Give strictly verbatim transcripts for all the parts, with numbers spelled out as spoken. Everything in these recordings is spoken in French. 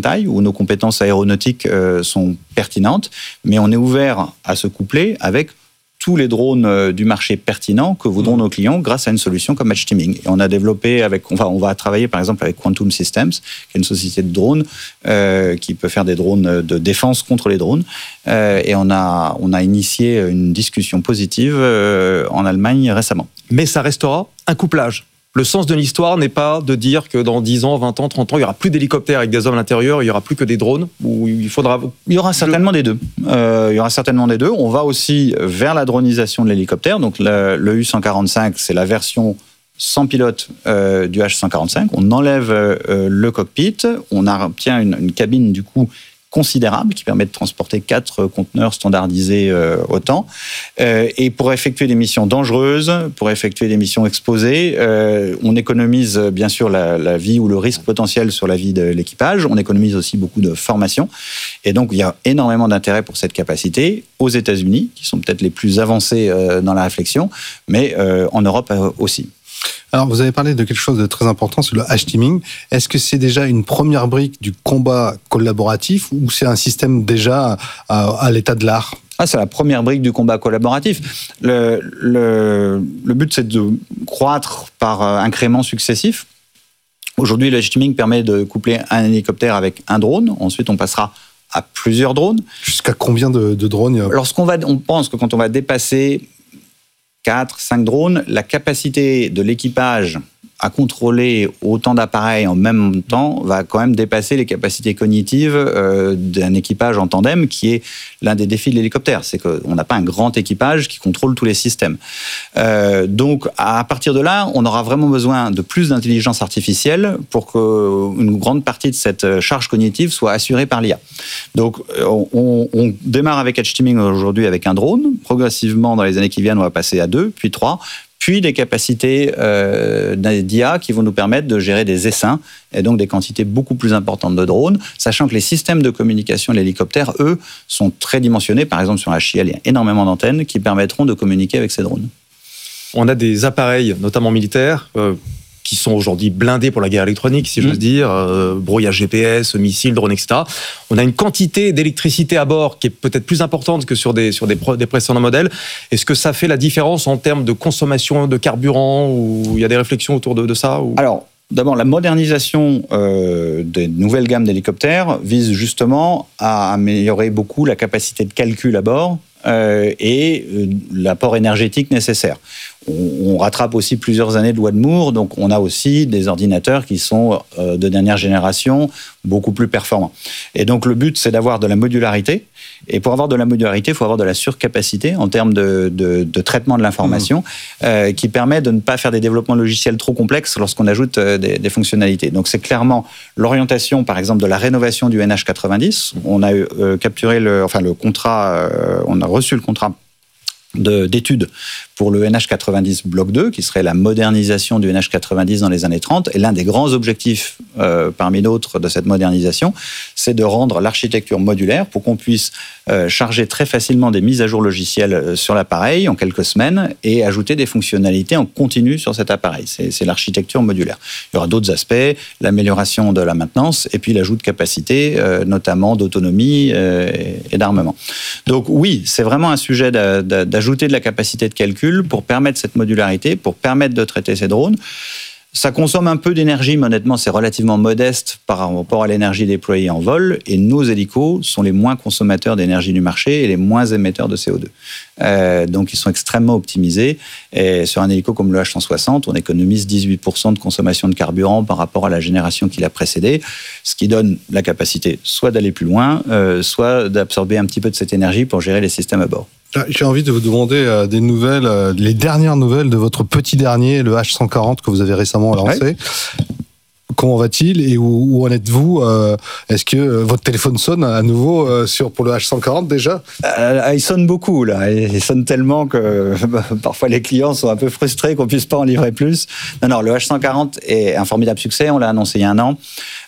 taille, où nos compétences aéronautiques euh, sont pertinentes, mais on est ouvert à se coupler avec tous les drones du marché pertinents que voudront mmh. nos clients grâce à une solution comme Edge Teaming. Et on a développé avec, on va, on va travailler par exemple avec Quantum Systems, qui est une société de drones euh, qui peut faire des drones de défense contre les drones. Euh, et on a, on a initié une discussion positive euh, en Allemagne récemment. Mais ça restera un couplage. Le sens de l'histoire n'est pas de dire que dans dix ans, vingt ans, trente ans, il n'y aura plus d'hélicoptères avec des hommes à l'intérieur, il n'y aura plus que des drones, ou il faudra... Il y aura certainement des deux. Euh, il y aura certainement des deux. On va aussi vers la dronisation de l'hélicoptère. Donc le, le U cent quarante-cinq, c'est la version sans pilote euh, du H cent quarante-cinq. On enlève euh, le cockpit, on obtient une, une cabine du coup considérable qui permet de transporter quatre conteneurs standardisés euh, au temps. Euh, et pour effectuer des missions dangereuses, pour effectuer des missions exposées, euh, on économise bien sûr la, la vie ou le risque potentiel sur la vie de l'équipage. On économise aussi beaucoup de formation. Et donc, il y a énormément d'intérêt pour cette capacité aux États-Unis, qui sont peut-être les plus avancés euh, dans la réflexion, mais euh, en Europe euh, aussi. Alors, vous avez parlé de quelque chose de très important, c'est le H-teaming. Est-ce que c'est déjà une première brique du combat collaboratif ou c'est un système déjà à, à l'état de l'art ? Ah, c'est la première brique du combat collaboratif. Le, le, le but, c'est de croître par incréments successifs. Aujourd'hui, le H-teaming permet de coupler un hélicoptère avec un drone. Ensuite, on passera à plusieurs drones. Jusqu'à combien de, de drones ? Lorsqu'on va, on pense que quand on va dépasser quatre, cinq drones, la capacité de l'équipage à contrôler autant d'appareils en même temps va quand même dépasser les capacités cognitives euh, d'un équipage en tandem, qui est l'un des défis de l'hélicoptère. C'est qu'on n'a pas un grand équipage qui contrôle tous les systèmes. Euh, donc, à partir de là, on aura vraiment besoin de plus d'intelligence artificielle pour qu'une grande partie de cette charge cognitive soit assurée par l'I A. Donc, on, on démarre avec Edge Teaming aujourd'hui avec un drone. Progressivement, dans les années qui viennent, on va passer à deux, puis trois, puis des capacités euh, d'I A qui vont nous permettre de gérer des essaims et donc des quantités beaucoup plus importantes de drones, sachant que les systèmes de communication de l'hélicoptère, eux, sont très dimensionnés. Par exemple, sur H I L, il y a énormément d'antennes qui permettront de communiquer avec ces drones. On a des appareils, notamment militaires, euh, qui sont aujourd'hui blindés pour la guerre électronique, si j'ose mmh. dire, euh, brouillage G P S, missiles, drones, et cetera. On a une quantité d'électricité à bord qui est peut-être plus importante que sur des, sur des, des précédents modèles. Est-ce que ça fait la différence en termes de consommation de carburant, ou il y a des réflexions autour de, de ça ou... Alors, d'abord, la modernisation euh, des nouvelles gammes d'hélicoptères vise justement à améliorer beaucoup la capacité de calcul à bord euh, et euh, l'apport énergétique nécessaire. On, on rattrape aussi plusieurs années de loi de Moore, donc on a aussi des ordinateurs qui sont euh, de dernière génération, beaucoup plus performants. Et donc le but, c'est d'avoir de la modularité. Et pour avoir de la modularité, il faut avoir de la surcapacité en termes de, de, de traitement de l'information, mmh. euh, qui permet de ne pas faire des développements logiciels trop complexes lorsqu'on ajoute euh, des, des fonctionnalités. Donc c'est clairement l'orientation, par exemple, de la rénovation du N H quatre-vingt-dix. On a euh, capturé le, enfin le contrat, euh, on a reçu le contrat de, d'études pour le N H quatre-vingt-dix Bloc deux, qui serait la modernisation du N H quatre-vingt-dix dans les années trente. Et l'un des grands objectifs, euh, parmi d'autres, de cette modernisation, c'est de rendre l'architecture modulaire pour qu'on puisse euh, charger très facilement des mises à jour logicielles sur l'appareil en quelques semaines et ajouter des fonctionnalités en continu sur cet appareil. C'est, c'est l'architecture modulaire. Il y aura d'autres aspects, l'amélioration de la maintenance et puis l'ajout de capacité, euh, notamment d'autonomie euh, et d'armement. Donc oui, c'est vraiment un sujet d'a, d'a, d'ajouter de la capacité de calcul pour permettre cette modularité, pour permettre de traiter ces drones. Ça consomme un peu d'énergie, mais honnêtement, c'est relativement modeste par rapport à l'énergie déployée en vol. Et nos hélicos sont les moins consommateurs d'énergie du marché et les moins émetteurs de C O deux. Euh, donc, ils sont extrêmement optimisés. Et sur un hélico comme le H cent soixante, on économise dix-huit pour cent de consommation de carburant par rapport à la génération qui l'a précédée, ce qui donne la capacité soit d'aller plus loin, euh, soit d'absorber un petit peu de cette énergie pour gérer les systèmes à bord. J'ai envie de vous demander euh, des nouvelles, euh, les dernières nouvelles de votre petit dernier, le H cent quarante, que vous avez récemment lancé. Ouais. Comment va-t-il et où, où en êtes-vous euh, Est-ce que euh, votre téléphone sonne à nouveau euh, sur, pour le H cent quarante déjà euh, Il sonne beaucoup, là. Il sonne tellement que bah, parfois les clients sont un peu frustrés qu'on ne puisse pas en livrer plus. Non, non, le H cent quarante est un formidable succès. On l'a annoncé il y a un an.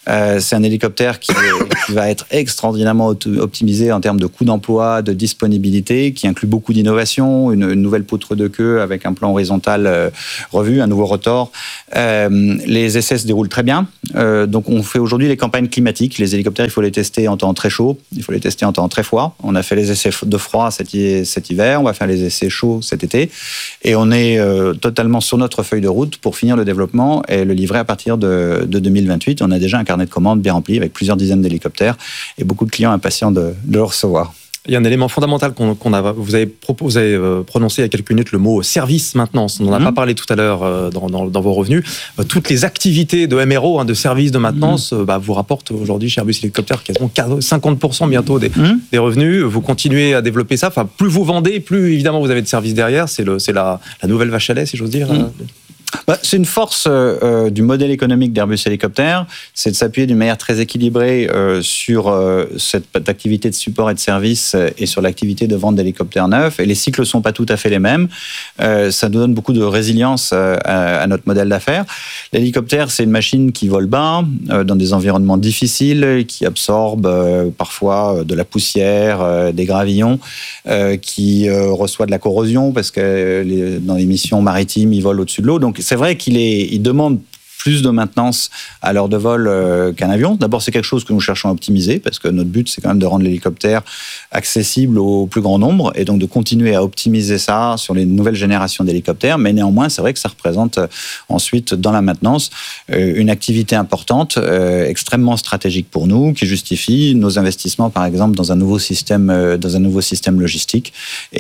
Euh, c'est un hélicoptère qui, qui va être extraordinairement optimisé en termes de coût d'emploi, de disponibilité, qui inclut beaucoup d'innovations, une, une nouvelle poutre de queue avec un plan horizontal euh, revu, un nouveau rotor. Euh, les essais se déroulent très bien. Euh, donc on fait aujourd'hui les campagnes climatiques. Les hélicoptères, il faut les tester en temps très chaud, il faut les tester en temps très froid. On a fait les essais de froid cet, cet hiver, on va faire les essais chauds cet été. Et on est euh, totalement sur notre feuille de route pour finir le développement et le livrer à partir de, de deux mille vingt-huit. On a déjà un carnet de commandes bien rempli avec plusieurs dizaines d'hélicoptères et beaucoup de clients impatients de, de le recevoir. Il y a un élément fondamental qu'on, qu'on a. Vous avez, proposé, vous avez euh, prononcé il y a quelques minutes le mot service maintenance. On n'en a mmh. pas parlé tout à l'heure euh, dans, dans, dans vos revenus. Euh, toutes les activités de M R O, hein, de service de maintenance, mmh. euh, bah, vous rapportent aujourd'hui chez Airbus Hélicoptère quasiment cinquante pour cent bientôt des, mmh. des revenus. Vous continuez à développer ça. Enfin, plus vous vendez, plus évidemment vous avez de services derrière. C'est, le, c'est la, la nouvelle vache à lait, si j'ose dire. Mmh. Bah, c'est une force euh, du modèle économique d'Airbus Hélicoptère, c'est de s'appuyer d'une manière très équilibrée euh, sur euh, cette activité de support et de service euh, et sur l'activité de vente d'hélicoptères neufs. Et les cycles ne sont pas tout à fait les mêmes. Euh, ça nous donne beaucoup de résilience euh, à, à notre modèle d'affaires. L'hélicoptère, c'est une machine qui vole bas, euh, dans des environnements difficiles, qui absorbe euh, parfois de la poussière, euh, des gravillons, euh, qui euh, reçoit de la corrosion parce que les, dans les missions maritimes, ils volent au-dessus de l'eau. Donc c'est vrai qu'il est, il demande plus de maintenance à l'heure de vol euh, qu'un avion. D'abord, c'est quelque chose que nous cherchons à optimiser parce que notre but, c'est quand même de rendre l'hélicoptère accessible au plus grand nombre et donc de continuer à optimiser ça sur les nouvelles générations d'hélicoptères. Mais néanmoins, c'est vrai que ça représente euh, ensuite, dans la maintenance, euh, une activité importante, euh, extrêmement stratégique pour nous, qui justifie nos investissements, par exemple, dans un nouveau système, euh, dans un nouveau système logistique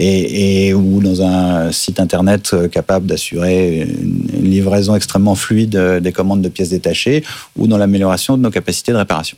et, et ou dans un site internet euh, capable d'assurer une, une livraison extrêmement fluide euh, des commandes de pièces détachées ou dans l'amélioration de nos capacités de réparation.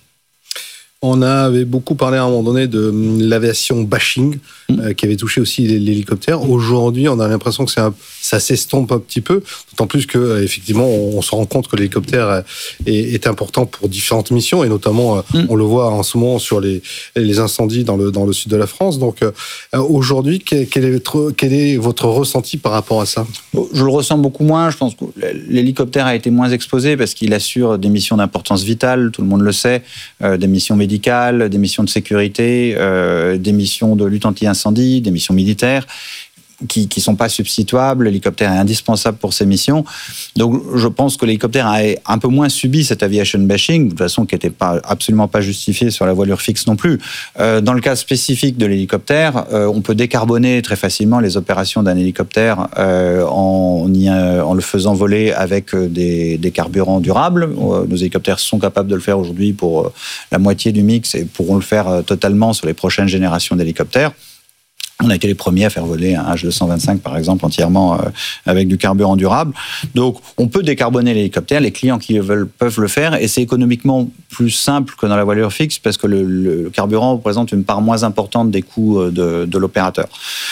On avait beaucoup parlé à un moment donné de l'aviation bashing, mmh. euh, qui avait touché aussi l'hélicoptère. Aujourd'hui, on a l'impression que c'est un, ça s'estompe un petit peu, d'autant plus que euh, effectivement, on, on se rend compte que l'hélicoptère est, est important pour différentes missions, et notamment, euh, mmh. on le voit en ce moment sur les, les incendies dans le, dans le sud de la France. Donc, euh, aujourd'hui, quel, quel, est votre, quel est votre ressenti par rapport à ça ? Je le ressens beaucoup moins. Je pense que l'hélicoptère a été moins exposé parce qu'il assure des missions d'importance vitale, tout le monde le sait, euh, des missions médicales, des missions de sécurité, euh, des missions de lutte anti-incendie, des missions militaires qui ne sont pas substituables. L'hélicoptère est indispensable pour ces missions. Donc, je pense que l'hélicoptère a un peu moins subi cet aviation bashing, de toute façon, qui n'était pas, absolument pas justifié sur la voilure fixe non plus. Euh, dans le cas spécifique de l'hélicoptère, euh, on peut décarboner très facilement les opérations d'un hélicoptère euh, en, y, euh, en le faisant voler avec des, des carburants durables. Euh, nos hélicoptères sont capables de le faire aujourd'hui pour euh, la moitié du mix et pourront le faire euh, totalement sur les prochaines générations d'hélicoptères. On a été les premiers à faire voler un H deux cent vingt-cinq, par exemple, entièrement euh, avec du carburant durable. Donc, on peut décarboner l'hélicoptère. Les clients qui le veulent peuvent le faire. Et c'est économiquement plus simple que dans la voilure fixe parce que le, le carburant représente une part moins importante des coûts de, de l'opérateur.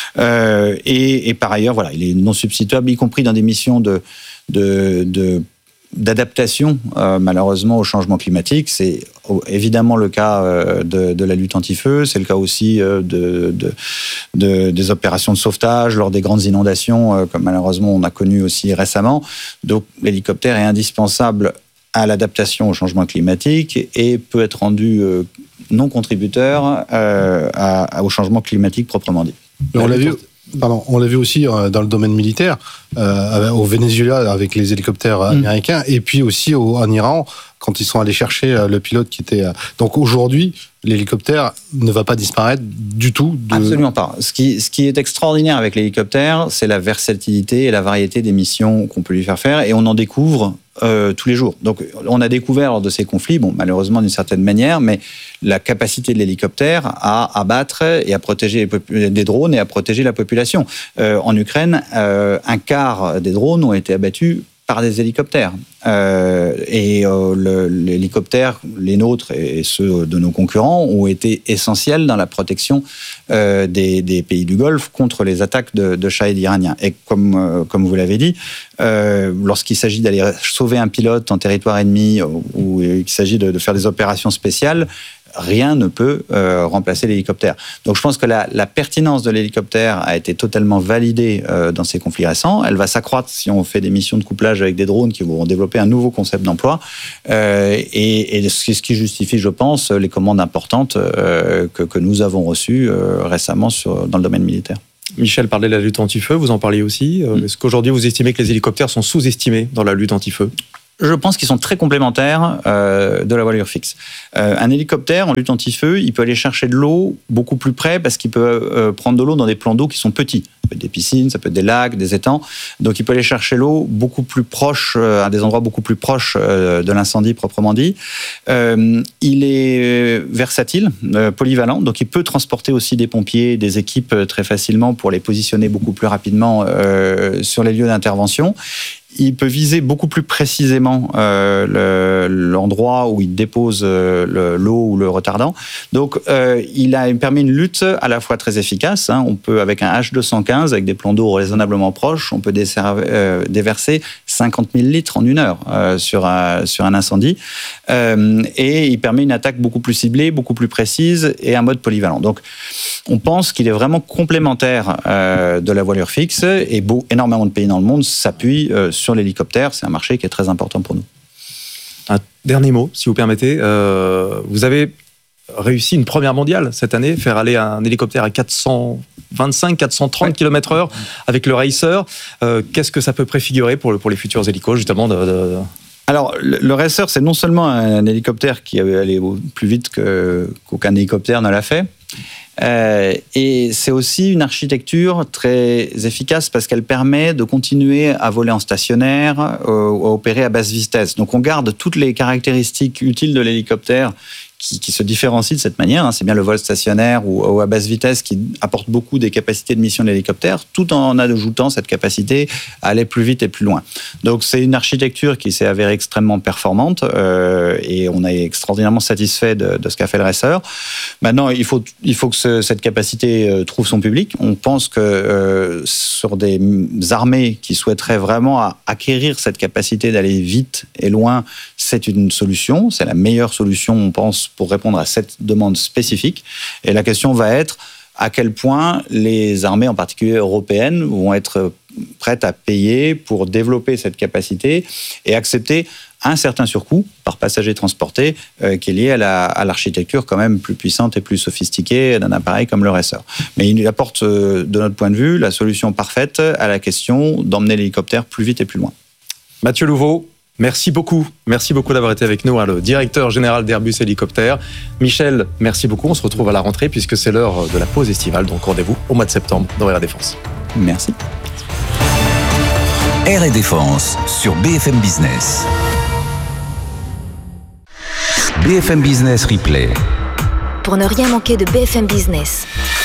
Euh, et, et par ailleurs, voilà, il est non substituable, y compris dans des missions de... de, de d'adaptation, euh, malheureusement, au changement climatique. C'est évidemment le cas euh, de, de la lutte anti-feu, c'est le cas aussi euh, de, de, de, des opérations de sauvetage lors des grandes inondations, euh, comme malheureusement on a connu aussi récemment. Donc l'hélicoptère est indispensable à l'adaptation au changement climatique et peut être rendu euh, non contributeur euh, à, à, au changement climatique proprement dit. Mais on l'a vu... Pardon, on l'a vu aussi dans le domaine militaire, euh, au Venezuela avec les hélicoptères américains, mmh. et puis aussi au, en Iran, quand ils sont allés chercher le pilote qui était... Donc aujourd'hui, l'hélicoptère ne va pas disparaître du tout. De... Absolument pas. Ce qui, ce qui est extraordinaire avec l'hélicoptère, c'est la versatilité et la variété des missions qu'on peut lui faire faire, et on en découvre euh, tous les jours. Donc on a découvert lors de ces conflits, bon, malheureusement d'une certaine manière, mais la capacité de l'hélicoptère à abattre et à protéger les des drones et à protéger la population. Euh, en Ukraine, euh, un quart des drones ont été abattus par des hélicoptères. Euh, et euh, le, l'hélicoptère, les nôtres et ceux de nos concurrents, ont été essentiels dans la protection euh, des, des pays du Golfe contre les attaques de, de Shahid iraniens. Et comme, euh, comme vous l'avez dit, euh, lorsqu'il s'agit d'aller sauver un pilote en territoire ennemi ou, ou qu'il s'agit de, de faire des opérations spéciales, rien ne peut euh, remplacer l'hélicoptère. Donc je pense que la, la pertinence de l'hélicoptère a été totalement validée euh, dans ces conflits récents. Elle va s'accroître si on fait des missions de couplage avec des drones qui vont développer un nouveau concept d'emploi. Euh, et, et c'est ce qui justifie, je pense, les commandes importantes euh, que, que nous avons reçues euh, récemment sur, dans le domaine militaire. Michel parlait de la lutte anti-feu, vous en parliez aussi. Mmh. Est-ce qu'aujourd'hui vous estimez que les hélicoptères sont sous-estimés dans la lutte anti-feu ? Je pense qu'ils sont très complémentaires euh, de la voilure fixe. Euh, un hélicoptère en lutte anti-feu, il peut aller chercher de l'eau beaucoup plus près parce qu'il peut euh, prendre de l'eau dans des plans d'eau qui sont petits. Ça peut être des piscines, ça peut être des lacs, des étangs. Donc il peut aller chercher l'eau beaucoup plus proche, euh, à des endroits beaucoup plus proches euh, de l'incendie proprement dit. Euh, il est versatile, euh, polyvalent, donc il peut transporter aussi des pompiers, des équipes euh, très facilement pour les positionner beaucoup plus rapidement euh, sur les lieux d'intervention. Il peut viser beaucoup plus précisément euh, le, l'endroit où il dépose euh, le, l'eau ou le retardant. Donc, euh, il a permis une lutte à la fois très efficace. Hein. On peut, avec un H deux cent quinze, avec des plans d'eau raisonnablement proches, on peut desserver, euh, déverser cinquante mille litres en une heure euh, sur, un, sur un incendie. Euh, et il permet une attaque beaucoup plus ciblée, beaucoup plus précise et un mode polyvalent. Donc, on pense qu'il est vraiment complémentaire euh, de la voilure fixe et beau, énormément de pays dans le monde s'appuient euh, sur l'hélicoptère. C'est un marché qui est très important pour nous. Un dernier mot, si vous permettez. Euh, vous avez réussi une première mondiale cette année, faire aller un hélicoptère à quatre cent vingt-cinq, quatre cent trente ouais. kilomètres heure avec le Racer. Euh, qu'est-ce que ça peut préfigurer pour, le, pour les futurs hélicos, justement de, de... Alors, le, le Racer, c'est non seulement un hélicoptère qui allait plus vite que, qu'aucun hélicoptère ne l'a fait, Euh, et c'est aussi une architecture très efficace parce qu'elle permet de continuer à voler en stationnaire, euh, à opérer à basse vitesse. Donc on garde toutes les caractéristiques utiles de l'hélicoptère qui, qui se différencient de cette manière. Hein. C'est bien le vol stationnaire ou, ou à basse vitesse qui apporte beaucoup des capacités de mission de l'hélicoptère, tout en ajoutant cette capacité à aller plus vite et plus loin. Donc c'est une architecture qui s'est avérée extrêmement performante euh, et on est extraordinairement satisfait de, de ce qu'a fait le Racer. Maintenant, il faut, il faut que ce, cette capacité euh, trouve son public. On pense que euh, sur des armées qui souhaiteraient vraiment à, acquérir cette capacité d'aller vite et loin, c'est une solution. C'est la meilleure solution, on pense, pour répondre à cette demande spécifique. Et la question va être à quel point les armées, en particulier européennes, vont être prêtes à payer pour développer cette capacité et accepter un certain surcoût par passager transporté euh, qui est lié à, la, à l'architecture quand même plus puissante et plus sophistiquée d'un appareil comme le Racer. Mais il apporte, euh, de notre point de vue, la solution parfaite à la question d'emmener l'hélicoptère plus vite et plus loin. Mathieu Louveau, merci beaucoup. Merci beaucoup d'avoir été avec nous, hein, le directeur général d'Airbus Hélicoptère. Michel, merci beaucoup. On se retrouve à la rentrée puisque c'est l'heure de la pause estivale. Donc rendez-vous au mois de septembre dans Air et Défense. Merci. Air et Défense sur B F M Business. B F M Business Replay. Pour ne rien manquer de B F M Business.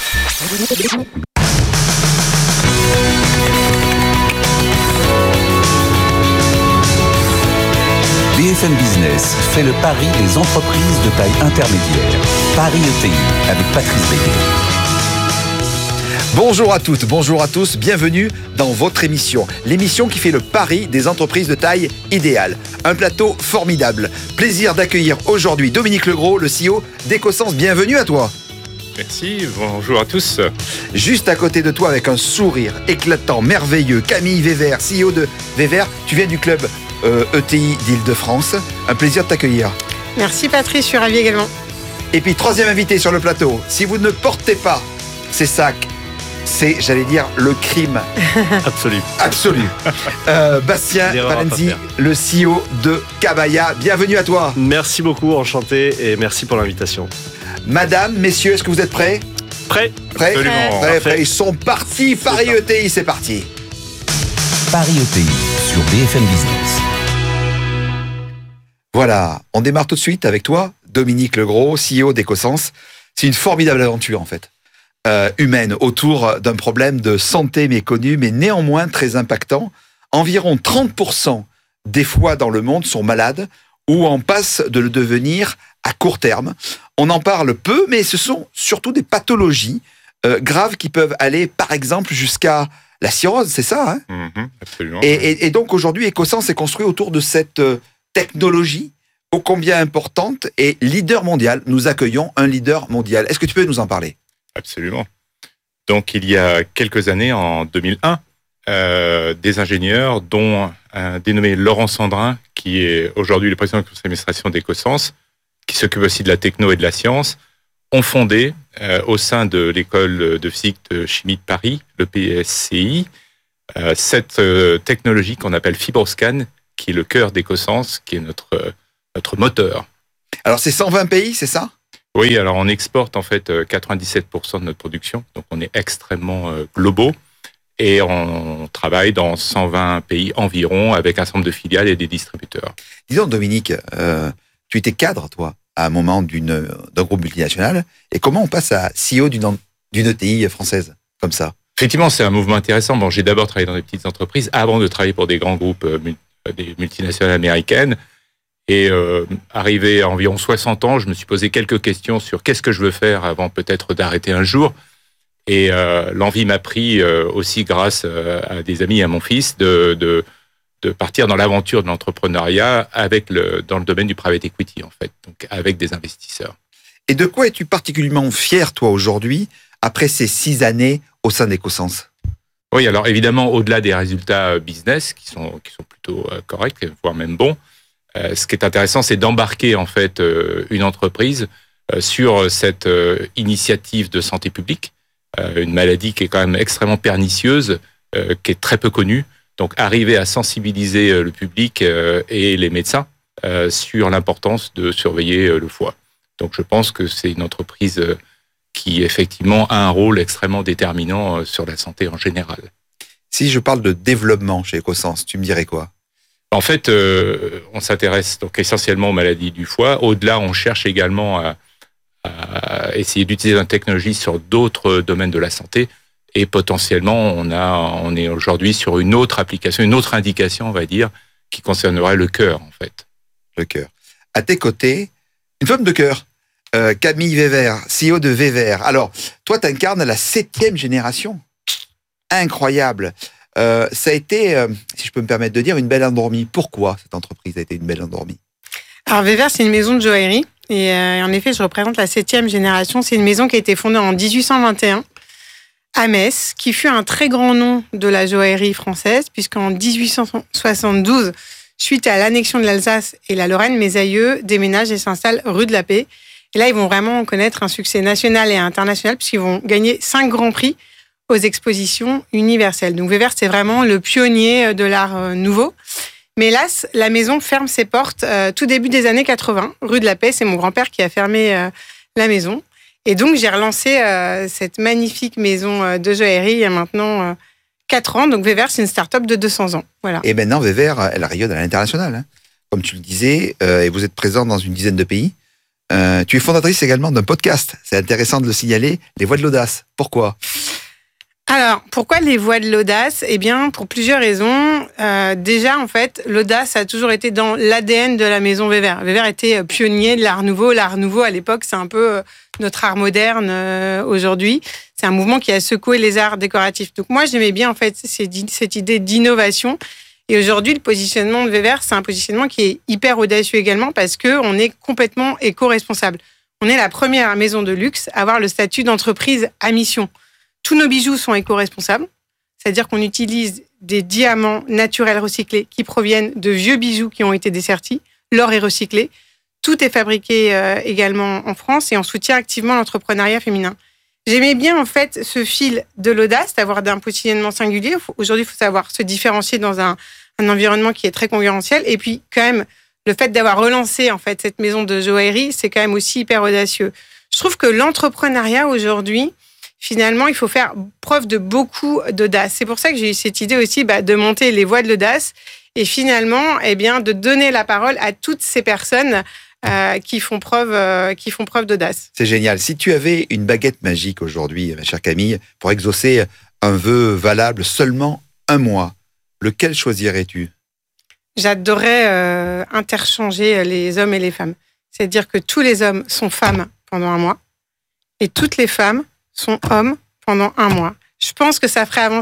B F M Business fait le pari des entreprises de taille intermédiaire. Paris E T I avec Patrice Béguet. Bonjour à toutes, bonjour à tous, bienvenue dans votre émission. L'émission qui fait le pari des entreprises de taille idéale. Un plateau formidable. Plaisir d'accueillir aujourd'hui Dominique Legros, le C E O d'Ecosens. Bienvenue à toi. Merci, bonjour à tous. Juste à côté de toi avec un sourire éclatant, merveilleux, Camille Wever, C E O de Wever. Tu viens du club euh, E T I d'Île-de-France. Un plaisir de t'accueillir. Merci Patrice, je suis ravi également. Et puis troisième invité sur le plateau, si vous ne portez pas ces sacs, c'est, j'allais dire, le crime absolu. Absolu. Euh, Bastien Palenzi, le C E O de Cabaya. Bienvenue à toi. Merci beaucoup, enchanté et merci pour l'invitation. Madame, messieurs, est-ce que vous êtes prêts ? Prêts. Prêts ? Absolument. Prêts, prêts. Ils sont partis. Paris E T I, c'est parti. Paris E T I sur B F M Business. Voilà, on démarre tout de suite avec toi, Dominique Legros, C E O d'Ecosens. C'est une formidable aventure en fait. Euh, humaine autour d'un problème de santé méconnu, mais néanmoins très impactant. Environ trente pour cent des foies dans le monde sont malades ou en passe de le devenir à court terme. On en parle peu, mais ce sont surtout des pathologies euh, graves qui peuvent aller, par exemple, jusqu'à la cirrhose, c'est ça, hein ? Mmh, absolument. Et, et, et donc aujourd'hui, Ecosens est construit autour de cette euh, technologie ô combien importante et leader mondial. Nous accueillons un leader mondial. Est-ce que tu peux nous en parler ? Absolument. Donc, il y a quelques années, en deux mille un, euh, des ingénieurs, dont un dénommé Laurent Sandrin, qui est aujourd'hui le président du conseil d'administration d'Ecosens, qui s'occupe aussi de la techno et de la science, ont fondé, euh, au sein de l'école de physique de chimie de Paris, le P S C I, euh, cette euh, technologie qu'on appelle FibroScan, qui est le cœur d'Ecosens, qui est notre, euh, notre moteur. Alors, c'est cent vingt pays, c'est ça ? Oui, alors on exporte en fait quatre-vingt-dix-sept pour cent de notre production, donc on est extrêmement euh, globaux et on travaille dans cent vingt pays environ avec un certain nombre de filiales et des distributeurs. Dis donc, Dominique, euh, tu étais cadre, toi, à un moment d'une, d'un groupe multinational, et comment on passe à C E O d'une, d'une E T I française, comme ça ? Effectivement, c'est un mouvement intéressant. Bon, j'ai d'abord travaillé dans des petites entreprises avant de travailler pour des grands groupes, euh, des multinationales américaines. Et euh, arrivé à environ soixante ans, je me suis posé quelques questions sur qu'est-ce que je veux faire avant peut-être d'arrêter un jour. Et euh, l'envie m'a pris euh, aussi grâce euh, à des amis et à mon fils de, de, de partir dans l'aventure de l'entrepreneuriat avec le, dans le domaine du private equity, en fait, donc avec des investisseurs. Et de quoi es-tu particulièrement fier, toi, aujourd'hui, après ces six années au sein d'Ecosens ? Oui, alors évidemment, au-delà des résultats business qui sont, qui sont plutôt corrects, voire même bons, euh, ce qui est intéressant, c'est d'embarquer en fait euh, une entreprise euh, sur cette euh, initiative de santé publique, euh, une maladie qui est quand même extrêmement pernicieuse, euh, qui est très peu connue. Donc, arriver à sensibiliser euh, le public euh, et les médecins euh, sur l'importance de surveiller euh, le foie. Donc, je pense que c'est une entreprise euh, qui, effectivement, a un rôle extrêmement déterminant euh, sur la santé en général. Si je parle de développement chez Ecosens, tu me dirais quoi ? En fait, euh, on s'intéresse donc essentiellement aux maladies du foie. Au-delà, on cherche également à, à essayer d'utiliser la technologie sur d'autres domaines de la santé. Et potentiellement, on, a, on est aujourd'hui sur une autre application, une autre indication, on va dire, qui concernerait le cœur, en fait. Le cœur. À tes côtés, une femme de cœur, euh, Camille Weber, C E O de Weber. Alors, toi, tu incarnes la septième génération. Incroyable. Euh, ça a été, euh, si je peux me permettre de dire, une belle endormie. Pourquoi cette entreprise a été une belle endormie ? Alors, Weber, c'est une maison de joaillerie. Et euh, en effet, je représente la septième génération. C'est une maison qui a été fondée en dix-huit cent vingt et un à Metz, qui fut un très grand nom de la joaillerie française, puisqu'en dix-huit cent soixante-douze, suite à l'annexion de l'Alsace et la Lorraine, mes aïeux déménagent et s'installent rue de la Paix. Et là, ils vont vraiment connaître un succès national et international, puisqu'ils vont gagner cinq grands prix aux expositions universelles. Donc Weber, c'est vraiment le pionnier de l'art nouveau. Mais hélas, la maison ferme ses portes euh, tout début des années quatre-vingts, rue de la Paix. C'est mon grand-père qui a fermé euh, la maison. Et donc, j'ai relancé euh, cette magnifique maison euh, de joaillerie il y a maintenant euh, quatre ans. Donc, Weber, c'est une start-up de deux cents ans. Voilà. Et maintenant, Weber, elle rayonne à l'international. Hein. Comme tu le disais, euh, et vous êtes présent dans une dizaine de pays. Euh, tu es fondatrice également d'un podcast. C'est intéressant de le signaler, Les Voix de l'Audace. Pourquoi ? Alors, pourquoi les voies de l'audace ? Eh bien, pour plusieurs raisons. Euh, déjà, en fait, l'audace a toujours été dans l'A D N de la maison Weber. Weber était pionnier de l'art nouveau. L'art nouveau, à l'époque, c'est un peu notre art moderne euh, aujourd'hui. C'est un mouvement qui a secoué les arts décoratifs. Donc moi, j'aimais bien, en fait, cette idée d'innovation. Et aujourd'hui, le positionnement de Weber, c'est un positionnement qui est hyper audacieux également parce qu'on est complètement éco-responsable. On est la première maison de luxe à avoir le statut d'entreprise à mission. Tous nos bijoux sont éco-responsables, c'est-à-dire qu'on utilise des diamants naturels recyclés qui proviennent de vieux bijoux qui ont été dessertis. L'or est recyclé. Tout est fabriqué euh, également en France et on soutient activement l'entrepreneuriat féminin. J'aimais bien en fait ce fil de l'audace, d'avoir un positionnement singulier. Aujourd'hui, il faut savoir se différencier dans un, un environnement qui est très concurrentiel. Et puis quand même, le fait d'avoir relancé en fait cette maison de joaillerie, c'est quand même aussi hyper audacieux. Je trouve que l'entrepreneuriat aujourd'hui, finalement, il faut faire preuve de beaucoup d'audace. C'est pour ça que j'ai eu cette idée aussi bah, de monter les voies de l'audace et finalement, eh bien, de donner la parole à toutes ces personnes euh, qui font preuve, euh, qui font preuve d'audace. C'est génial. Si tu avais une baguette magique aujourd'hui, ma chère Camille, pour exaucer un vœu valable seulement un mois, lequel choisirais-tu ? J'adorerais euh, interchanger les hommes et les femmes. C'est-à-dire que tous les hommes sont femmes pendant un mois et toutes les femmes sont hommes pendant un mois. Je pense que ça ferait avancer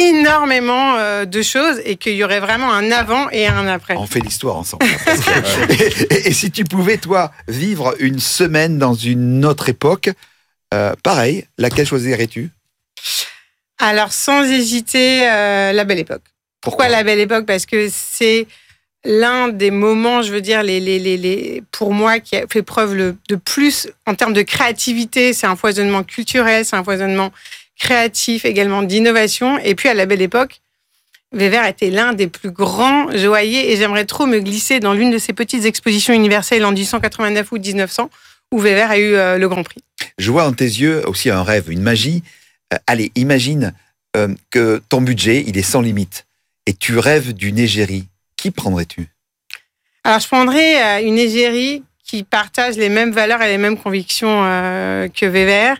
énormément euh, de choses et qu'il y aurait vraiment un avant et un après. On fait l'histoire ensemble. et, et, et si tu pouvais, toi, vivre une semaine dans une autre époque, euh, pareil, laquelle choisirais-tu ? Alors, sans hésiter, euh, la Belle Époque. Pourquoi la Belle Époque ? Parce que c'est l'un des moments, je veux dire, les, les, les, les, pour moi, qui a fait preuve le, de plus en termes de créativité. C'est un foisonnement culturel, c'est un foisonnement créatif, également d'innovation. Et puis, à la Belle Époque, Weber était l'un des plus grands joailliers et j'aimerais trop me glisser dans l'une de ces petites expositions universelles en dix-huit cent quatre-vingt-neuf ou dix-neuf cents où Weber a eu euh, le Grand Prix. Je vois dans tes yeux aussi un rêve, une magie. Euh, allez, imagine euh, que ton budget, il est sans limite et tu rêves d'une égérie. Qui prendrais-tu ? Alors, je prendrais une égérie qui partage les mêmes valeurs et les mêmes convictions euh, que Weber.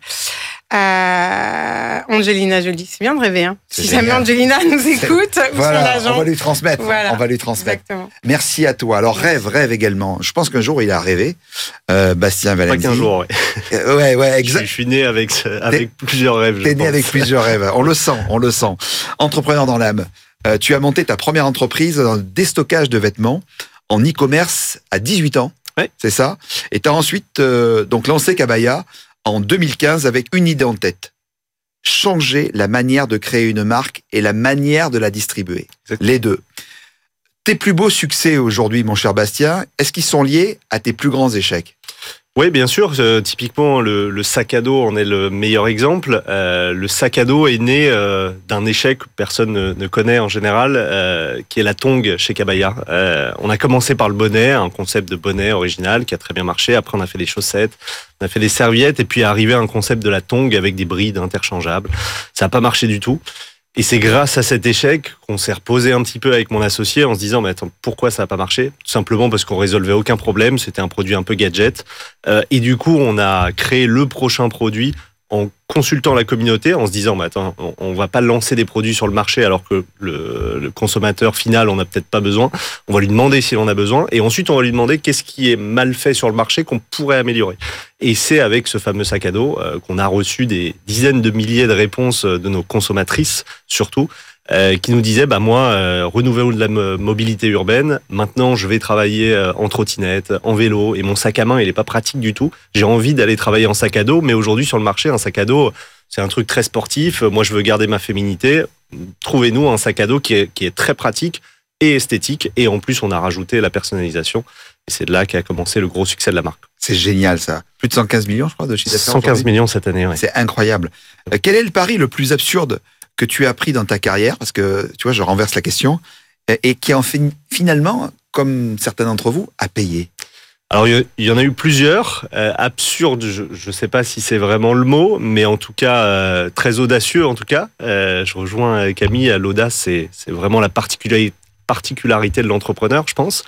Euh, Angelina Jolie. C'est bien de rêver. Hein. Si génial. Jamais Angelina nous écoute, ou voilà, son agent. On va lui transmettre. Voilà, on va lui transmettre. Exactement. Merci à toi. Alors, rêve, rêve également. Je pense qu'un jour, il a rêvé. Euh, Bastien Valenzi. Pas qu'un jour, ouais. Euh, ouais, ouais, exact. Je, je suis né avec, avec plusieurs rêves. T'es né avec plusieurs rêves. On le sent, on le sent. Entrepreneur dans l'âme. Euh, tu as monté ta première entreprise dans le déstockage de vêtements en e-commerce à dix-huit ans. Ouais. C'est ça. Et tu as ensuite euh, donc lancé Kabaya en deux mille quinze avec une idée en tête. Changer la manière de créer une marque et la manière de la distribuer. Exactement. Les deux. Tes plus beaux succès aujourd'hui, mon cher Bastien, est-ce qu'ils sont liés à tes plus grands échecs ? Oui, bien sûr. Euh, typiquement, le, le sac à dos en est le meilleur exemple. Euh, le sac à dos est né euh, d'un échec que personne ne, ne connaît en général, euh, qui est la tongue chez Kabaya. Euh, on a commencé par le bonnet, un concept de bonnet original qui a très bien marché. Après, on a fait les chaussettes, on a fait les serviettes, et puis est arrivé un concept de la tongue avec des brides interchangeables. Ça n'a pas marché du tout. Et c'est grâce à cet échec qu'on s'est reposé un petit peu avec mon associé en se disant, mais attends, pourquoi ça n'a pas marché ? Tout simplement parce qu'on résolvait aucun problème, c'était un produit un peu gadget. Euh, et du coup, on a créé le prochain produit en consultant la communauté, en se disant, mais attends, on, on va pas lancer des produits sur le marché alors que le, le consommateur final, on n'a peut-être pas besoin. On va lui demander si on a besoin. Et ensuite, on va lui demander qu'est-ce qui est mal fait sur le marché qu'on pourrait améliorer. Et c'est avec ce fameux sac à dos euh, qu'on a reçu des dizaines de milliers de réponses de nos consommatrices, surtout, euh, qui nous disaient, bah moi, euh, renouvelons de la mobilité urbaine. Maintenant, je vais travailler euh, en trottinette, en vélo, et mon sac à main, il est pas pratique du tout. J'ai envie d'aller travailler en sac à dos, mais aujourd'hui, sur le marché, un sac à dos, c'est un truc très sportif. Moi, je veux garder ma féminité. Trouvez-nous un sac à dos qui est, qui est très pratique et esthétique. Et en plus, on a rajouté la personnalisation. Et c'est de là qu'a commencé le gros succès de la marque. C'est génial, ça. Plus de cent quinze millions, je crois, de chiffre d'affaires. cent quinze millions cette année, oui. C'est incroyable. Euh, quel est le pari le plus absurde que tu as pris dans ta carrière ? Parce que, tu vois, je renverse la question. Et qui en fait, finalement, comme certains d'entre vous, a payé. Alors, il y en a eu plusieurs. Euh, absurdes, je ne sais pas si c'est vraiment le mot, mais en tout cas, euh, très audacieux, en tout cas. Euh, je rejoins Camille, l'audace, c'est, c'est vraiment la particularité, particularité de l'entrepreneur, je pense.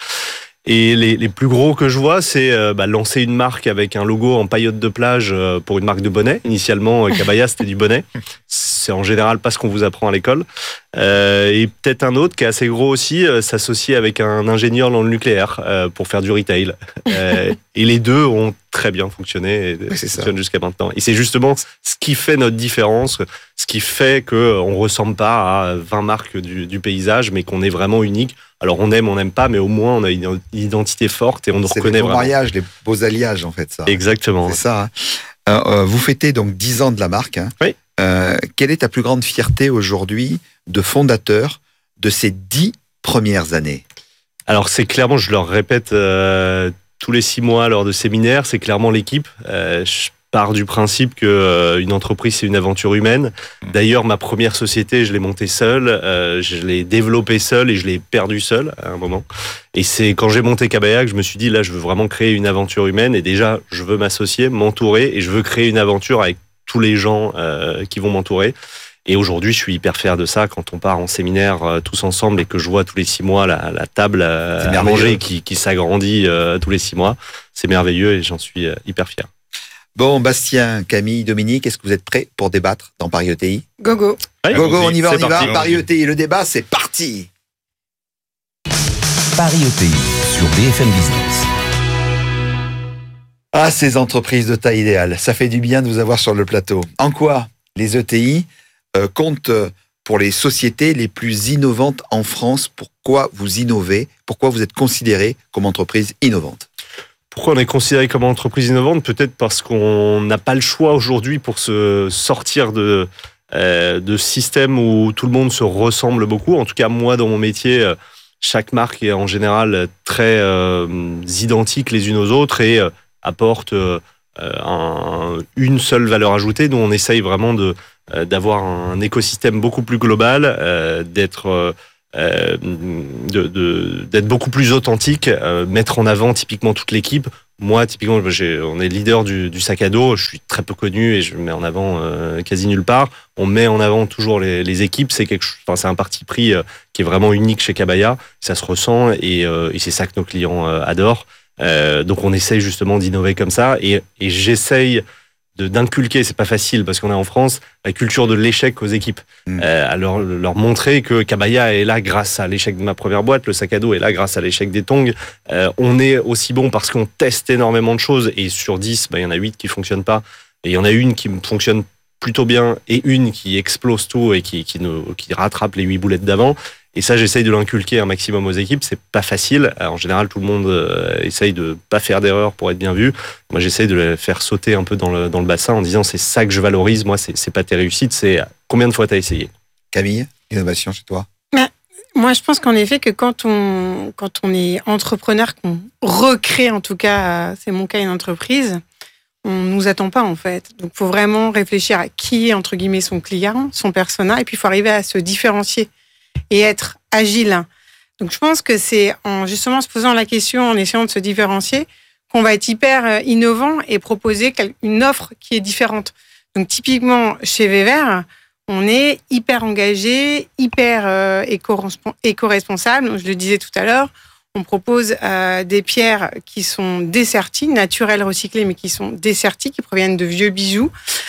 Et les, les plus gros que je vois, c'est euh, bah, lancer une marque avec un logo en paillotte de plage euh, pour une marque de bonnet. Initialement, Kabaya, c'était du bonnet. C'est en général pas ce qu'on vous apprend à l'école. Euh, et peut-être un autre qui est assez gros aussi, euh, s'associer avec un ingénieur dans le nucléaire euh, pour faire du retail. Euh, et les deux ont très bien fonctionné et oui, fonctionnent jusqu'à maintenant. Et c'est justement ce qui fait notre différence, ce qui fait qu'on ne ressemble pas à vingt marques du, du paysage, mais qu'on est vraiment unique. Alors on aime, on n'aime pas, mais au moins on a une identité forte et on nous c'est reconnaît vraiment. C'est les beaux mariages, les beaux alliages en fait. Ça. Exactement. C'est ça. Hein. Euh, euh, vous fêtez donc dix ans de la marque. Hein. Oui. Euh, quelle est ta plus grande fierté aujourd'hui de fondateur de ces dix premières années ? Alors c'est clairement, je leur répète euh, tous les six mois lors de séminaires, c'est clairement l'équipe. Euh, je pars du principe que euh, une entreprise c'est une aventure humaine. D'ailleurs, ma première société, je l'ai montée seule, euh, je l'ai développée seule et je l'ai perdue seule à un moment. Et c'est quand j'ai monté Kabaya que je me suis dit là, je veux vraiment créer une aventure humaine et déjà, je veux m'associer, m'entourer et je veux créer une aventure avec tous les gens euh, qui vont m'entourer. Et aujourd'hui, je suis hyper fier de ça quand on part en séminaire euh, tous ensemble et que je vois tous les six mois la, la table euh, à manger qui, qui s'agrandit euh, tous les six mois. C'est merveilleux et j'en suis euh, hyper fier. Bon, Bastien, Camille, Dominique, est-ce que vous êtes prêts pour débattre dans Paris E T I ? Go, go. Ouais, go, go, on y va, on y parti. va. Paris E T I, le débat, c'est parti. Paris E T I sur B F M Business. Ah, ces entreprises de taille idéale, ça fait du bien de vous avoir sur le plateau. En quoi les E T I euh, comptent pour les sociétés les plus innovantes en France. Pourquoi vous innovez? Pourquoi vous êtes considéré comme entreprise innovante? Pourquoi on est considéré comme entreprise innovante? Peut-être parce qu'on n'a pas le choix aujourd'hui pour se sortir de, euh, de systèmes où tout le monde se ressemble beaucoup. En tout cas, moi, dans mon métier, chaque marque est en général très euh, identique les unes aux autres et euh, apporte euh, un, une seule valeur ajoutée. Nous, on essaye vraiment de, euh, d'avoir un écosystème beaucoup plus global, euh, d'être... Euh, Euh, de, de, d'être beaucoup plus authentique, euh, mettre en avant typiquement toute l'équipe. Moi, typiquement, j'ai, on est leader du, du sac à dos, je suis très peu connu et je me mets en avant euh, quasi nulle part. On met en avant toujours les, les équipes, c'est, quelque chose, enfin, c'est un parti pris euh, qui est vraiment unique chez Kabaya, ça se ressent et, euh, et c'est ça que nos clients euh, adorent. Euh, donc on essaye justement d'innover comme ça et, et j'essaye de, d'inculquer, c'est pas facile parce qu'on est en France, la culture de l'échec aux équipes. Mmh. Euh, à leur, leur montrer que Kabaya est là grâce à l'échec de ma première boîte, le sac à dos est là grâce à l'échec des tongs. Euh, on est aussi bon parce qu'on teste énormément de choses et sur dix, bah, il y en a huit qui fonctionnent pas et il y en a une qui fonctionne plutôt bien et une qui explose tout et qui, qui, nous, qui rattrape les huit boulettes d'avant. Et ça, j'essaye de l'inculquer un maximum aux équipes. C'est pas facile. En général, tout le monde euh, essaye de pas faire d'erreurs pour être bien vu. Moi, j'essaye de les faire sauter un peu dans le, dans le bassin en disant c'est ça que je valorise. Moi, c'est, c'est pas tes réussites, c'est combien de fois t'as essayé. Camille, innovation chez toi? Mais, moi, je pense qu'en effet, que quand on, quand on est entrepreneur, qu'on recrée, en tout cas, c'est mon cas, une entreprise, on nous attend pas, en fait. Donc, il faut vraiment réfléchir à qui est, entre guillemets, son client, son persona, et puis il faut arriver à se différencier et être agile. Donc, je pense que c'est en justement se posant la question, en essayant de se différencier, qu'on va être hyper innovant et proposer une offre qui est différente. Donc, typiquement, chez Vever, on est hyper engagé, hyper euh, éco-responsable. Je le disais tout à l'heure, on propose euh, des pierres qui sont desserties, naturelles, recyclées, mais qui sont desserties, qui proviennent de vieux bijoux,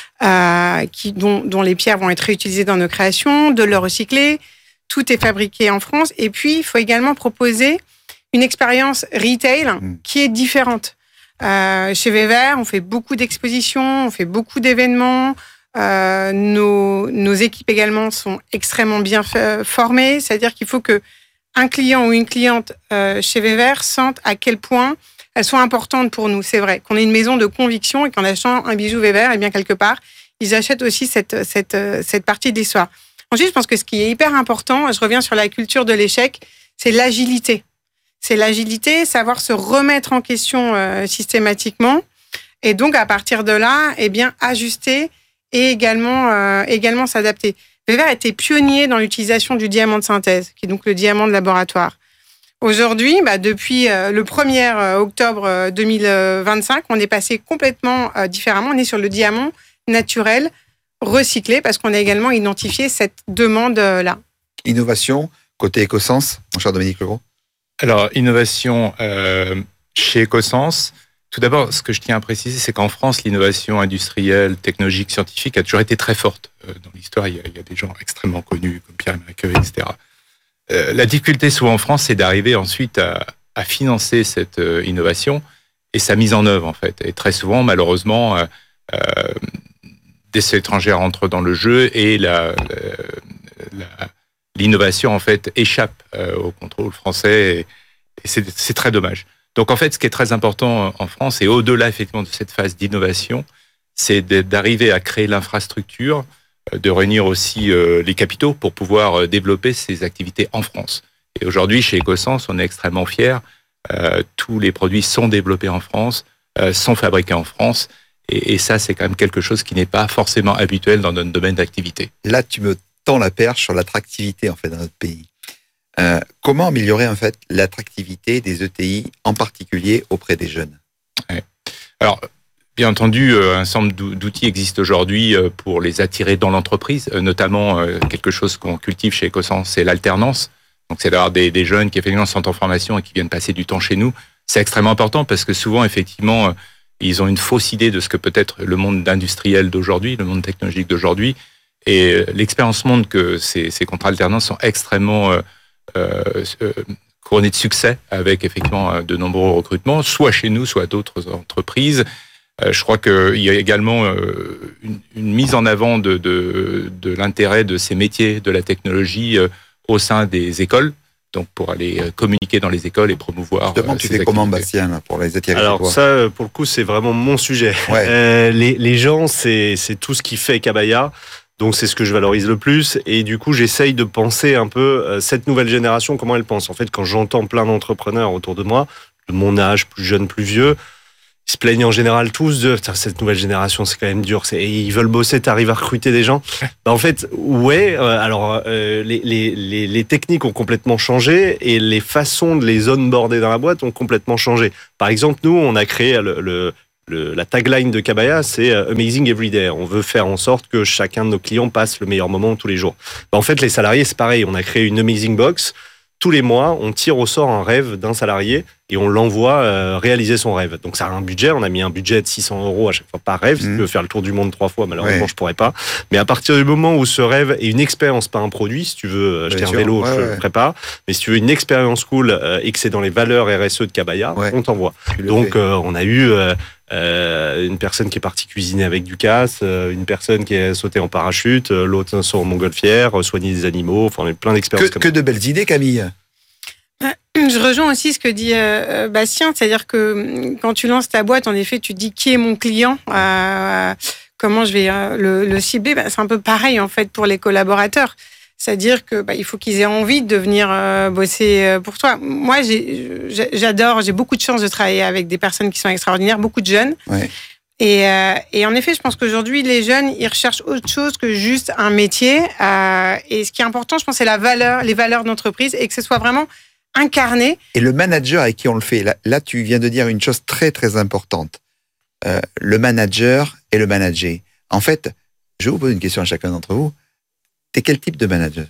euh, qui, dont, dont les pierres vont être réutilisées dans nos créations, de l'or recyclé. Tout est fabriqué en France. Et puis, il faut également proposer une expérience retail qui est différente. Euh, chez Vever, on fait beaucoup d'expositions, on fait beaucoup d'événements. Euh, nos, nos équipes également sont extrêmement bien f- formées. C'est-à-dire qu'il faut qu'un client ou une cliente euh, chez Vever sente à quel point elles sont importantes pour nous. C'est vrai qu'on est une maison de conviction et qu'en achetant un bijou Vever, eh bien, quelque part, ils achètent aussi cette, cette, cette partie de l'histoire. Ensuite, je pense que ce qui est hyper important, je reviens sur la culture de l'échec, c'est l'agilité. C'est l'agilité, savoir se remettre en question euh, systématiquement. Et donc, à partir de là, eh bien, ajuster et également, euh, également s'adapter. Vever était pionnier dans l'utilisation du diamant de synthèse, qui est donc le diamant de laboratoire. Aujourd'hui, bah, depuis euh, le premier octobre deux mille vingt-cinq, on est passé complètement euh, différemment. On est sur le diamant naturel, recyclé, parce qu'on a également identifié cette demande-là. Innovation, côté Ecosens, mon cher Dominique Legros. Alors, innovation euh, chez Ecosens, tout d'abord, ce que je tiens à préciser, c'est qu'en France, l'innovation industrielle, technologique, scientifique a toujours été très forte. Euh, dans l'histoire, il y, a, il y a des gens extrêmement connus, comme Pierre-Emerick Curie, et cetera. Euh, la difficulté, souvent en France, c'est d'arriver ensuite à, à financer cette euh, innovation et sa mise en œuvre, en fait. Et très souvent, malheureusement, euh, euh, des étrangers rentrent dans le jeu et la, la, la, l'innovation, en fait, échappe euh, au contrôle français et, et c'est, c'est très dommage. Donc, en fait, ce qui est très important en France, et au-delà, effectivement, de cette phase d'innovation, c'est d'arriver à créer l'infrastructure, de réunir aussi euh, les capitaux pour pouvoir euh, développer ces activités en France. Et aujourd'hui, chez Ecosens, on est extrêmement fiers. Euh, tous les produits sont développés en France, euh, sont fabriqués en France. Et, et ça, c'est quand même quelque chose qui n'est pas forcément habituel dans notre domaine d'activité. Là, tu me tends la perche sur l'attractivité, en fait, dans notre pays. Euh, comment améliorer, en fait, l'attractivité des E T I, en particulier auprès des jeunes? Ouais. Alors, bien entendu, un certain nombre d'outils existent aujourd'hui pour les attirer dans l'entreprise, notamment quelque chose qu'on cultive chez Ecosens, c'est l'alternance. Donc, c'est d'avoir des, des jeunes qui effectivement sont en formation et qui viennent passer du temps chez nous. C'est extrêmement important parce que souvent, effectivement, ils ont une fausse idée de ce que peut être le monde industriel d'aujourd'hui, le monde technologique d'aujourd'hui. Et l'expérience montre que ces, ces contrats alternance sont extrêmement euh, euh, couronnés de succès avec effectivement de nombreux recrutements, soit chez nous, soit d'autres entreprises. Euh, je crois qu'il y a également euh, une, une mise en avant de, de, de l'intérêt de ces métiers de la technologie euh, au sein des écoles, donc pour aller euh, communiquer dans les écoles et promouvoir. Justement, euh, tu ces fais comment, activités. Bastien, là, pour les attirer chez Alors toi ça, pour le coup, c'est vraiment mon sujet. Ouais. Euh, les, les gens, c'est, c'est tout ce qui fait Kabaya. Donc c'est ce que je valorise le plus. Et du coup, j'essaye de penser un peu euh, cette nouvelle génération, comment elle pense. En fait, quand j'entends plein d'entrepreneurs autour de moi, de mon âge, plus jeune, plus vieux, ils se plaignent en général tous de cette nouvelle génération, c'est quand même dur. C'est, ils veulent bosser, t'arrives à recruter des gens. Bah, en fait, ouais. Euh, alors, euh, les, les, les, les techniques ont complètement changé et les façons de les onboarder dans la boîte ont complètement changé. Par exemple, nous, on a créé le, le, le, la tagline de Kabaya, c'est Amazing Every Day. On veut faire en sorte que chacun de nos clients passe le meilleur moment tous les jours. Bah, en fait, les salariés, c'est pareil. On a créé une Amazing Box. Tous les mois, on tire au sort un rêve d'un salarié et on l'envoie euh, réaliser son rêve. Donc ça a un budget, on a mis un budget de six cents euros à chaque fois par rêve. Si Mmh. tu veux faire le tour du monde trois fois, malheureusement, Ouais. je pourrais pas. Mais à partir du moment où ce rêve est une expérience, pas un produit, si tu veux acheter Bien un sûr, vélo, ouais, je ouais. le ferai pas. Mais si tu veux une expérience cool euh, et que c'est dans les valeurs R S E de Kabaya, Ouais. on t'envoie. Tu le Donc fais. euh, on a eu euh, euh, une personne qui est partie cuisiner avec du casse, euh, une personne qui est sautée en parachute, euh, l'autre sur en montgolfière, euh, soigner des animaux. Enfin, on a eu plein que, d'expériences comme que ça. de belles idées, Camille. Je rejoins aussi ce que dit euh, Bastien, c'est-à-dire que quand tu lances ta boîte, en effet, tu te dis qui est mon client, euh, comment je vais euh, le, le cibler. Bah, c'est un peu pareil en fait pour les collaborateurs, c'est-à-dire que bah, il faut qu'ils aient envie de venir euh, bosser euh, pour toi. Moi, j'ai, j'adore, j'ai beaucoup de chance de travailler avec des personnes qui sont extraordinaires, beaucoup de jeunes. Ouais. Et, euh, et en effet, je pense qu'aujourd'hui, les jeunes, ils recherchent autre chose que juste un métier. Euh, et ce qui est important, je pense, c'est la valeur, les valeurs d'entreprise et que ce soit vraiment incarné. Et le manager avec qui on le fait, là, là tu viens de dire une chose très très importante. Euh, le manager et le manager. En fait, je vais vous poser une question à chacun d'entre vous. T'es quel type de manager?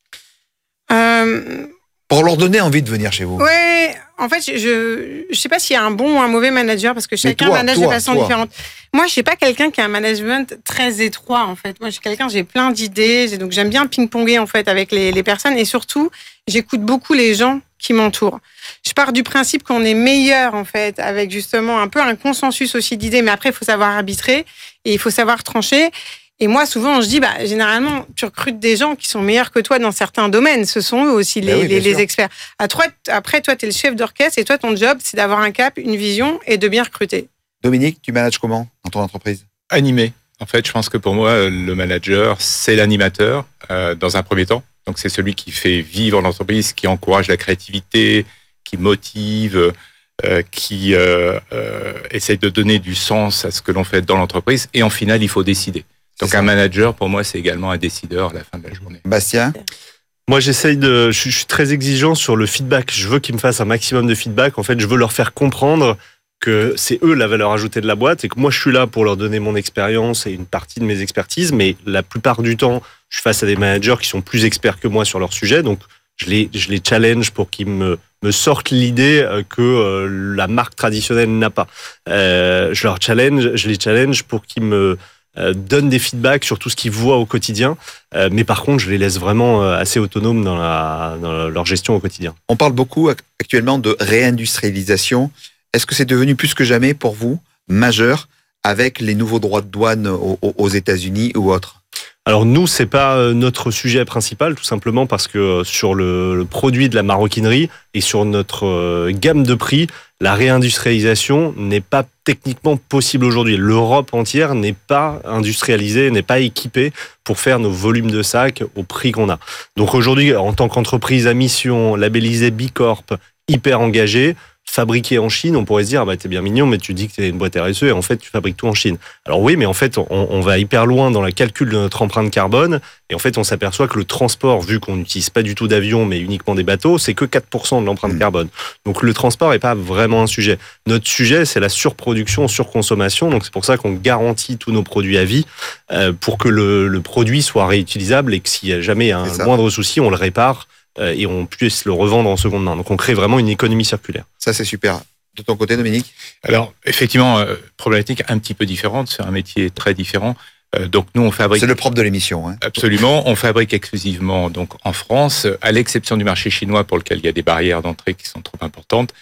Euh, Pour leur donner envie de venir chez vous. ouais, en fait, je je sais pas s'il y a un bon ou un mauvais manager parce que chacun toi, manage toi, de façon toi. différente. Moi, je suis pas quelqu'un qui a un management très étroit en fait. Moi, je suis quelqu'un, j'ai plein d'idées, j'ai- donc j'aime bien ping-ponger en fait avec les, les personnes et surtout, j'écoute beaucoup les gens qui m'entourent. Je pars du principe qu'on est meilleur en fait avec justement un peu un consensus aussi d'idées, mais après il faut savoir arbitrer et il faut savoir trancher. Et moi, souvent, je dis, bah, généralement, tu recrutes des gens qui sont meilleurs que toi dans certains domaines. Ce sont eux aussi les, Ben oui, bien les, les sûr. experts. À toi, après, toi, tu es le chef d'orchestre et toi, ton job, c'est d'avoir un cap, une vision et de bien recruter. Dominique, tu manages comment dans ton entreprise? Animé. En fait, je pense que pour moi, le manager, c'est l'animateur euh, dans un premier temps. Donc, c'est celui qui fait vivre l'entreprise, qui encourage la créativité, qui motive, euh, qui euh, euh, essaie de donner du sens à ce que l'on fait dans l'entreprise. Et en final, il faut décider. Donc, C'est ça. un manager, pour moi, c'est également un décideur à la fin de la journée. Bastien? Moi, j'essaye de. Je suis, je suis très exigeant sur le feedback. Je veux qu'ils me fassent un maximum de feedback. En fait, je veux leur faire comprendre que c'est eux la valeur ajoutée de la boîte et que moi, je suis là pour leur donner mon expérience et une partie de mes expertises. Mais la plupart du temps, je suis face à des managers qui sont plus experts que moi sur leur sujet. Donc, je les, je les challenge pour qu'ils me, me sortent l'idée que euh, la marque traditionnelle n'a pas. Euh, je leur challenge, je les challenge pour qu'ils me euh, donnent des feedbacks sur tout ce qu'ils voient au quotidien. Euh, mais par contre, je les laisse vraiment euh, assez autonomes dans, la, dans leur gestion au quotidien. On parle beaucoup ac- actuellement de réindustrialisation. Est-ce que c'est devenu plus que jamais pour vous majeur avec les nouveaux droits de douane aux, aux États-Unis ou autres? Alors nous, c'est pas notre sujet principal, tout simplement parce que sur le, le produit de la maroquinerie et sur notre euh, gamme de prix, la réindustrialisation n'est pas techniquement possible aujourd'hui. L'Europe entière n'est pas industrialisée, n'est pas équipée pour faire nos volumes de sacs au prix qu'on a. Donc aujourd'hui, en tant qu'entreprise à mission, labellisée B Corp, hyper engagée, fabriqué en Chine, on pourrait se dire, ah bah, t'es bien mignon, mais tu dis que t'es une boîte R S E et en fait, tu fabriques tout en Chine. Alors oui, mais en fait, on, on va hyper loin dans le calcul de notre empreinte carbone et en fait, on s'aperçoit que le transport, vu qu'on n'utilise pas du tout d'avions, mais uniquement des bateaux, c'est que quatre pour cent de l'empreinte Mmh. carbone. Donc le transport n'est pas vraiment un sujet. Notre sujet, c'est la surproduction, surconsommation. Donc c'est pour ça qu'on garantit tous nos produits à vie euh, pour que le, le produit soit réutilisable et que s'il y a jamais un C'est ça. moindre souci, on le répare euh, et on puisse le revendre en seconde main. Donc on crée vraiment une économie circulaire. Ça, c'est super. De ton côté, Dominique? Alors, effectivement, euh, problématique un petit peu différente. C'est un métier très différent. Euh, donc, nous, on fabrique... C'est le propre de l'émission. Hein. Absolument. On fabrique exclusivement donc en France, à l'exception du marché chinois pour lequel il y a des barrières d'entrée qui sont trop importantes.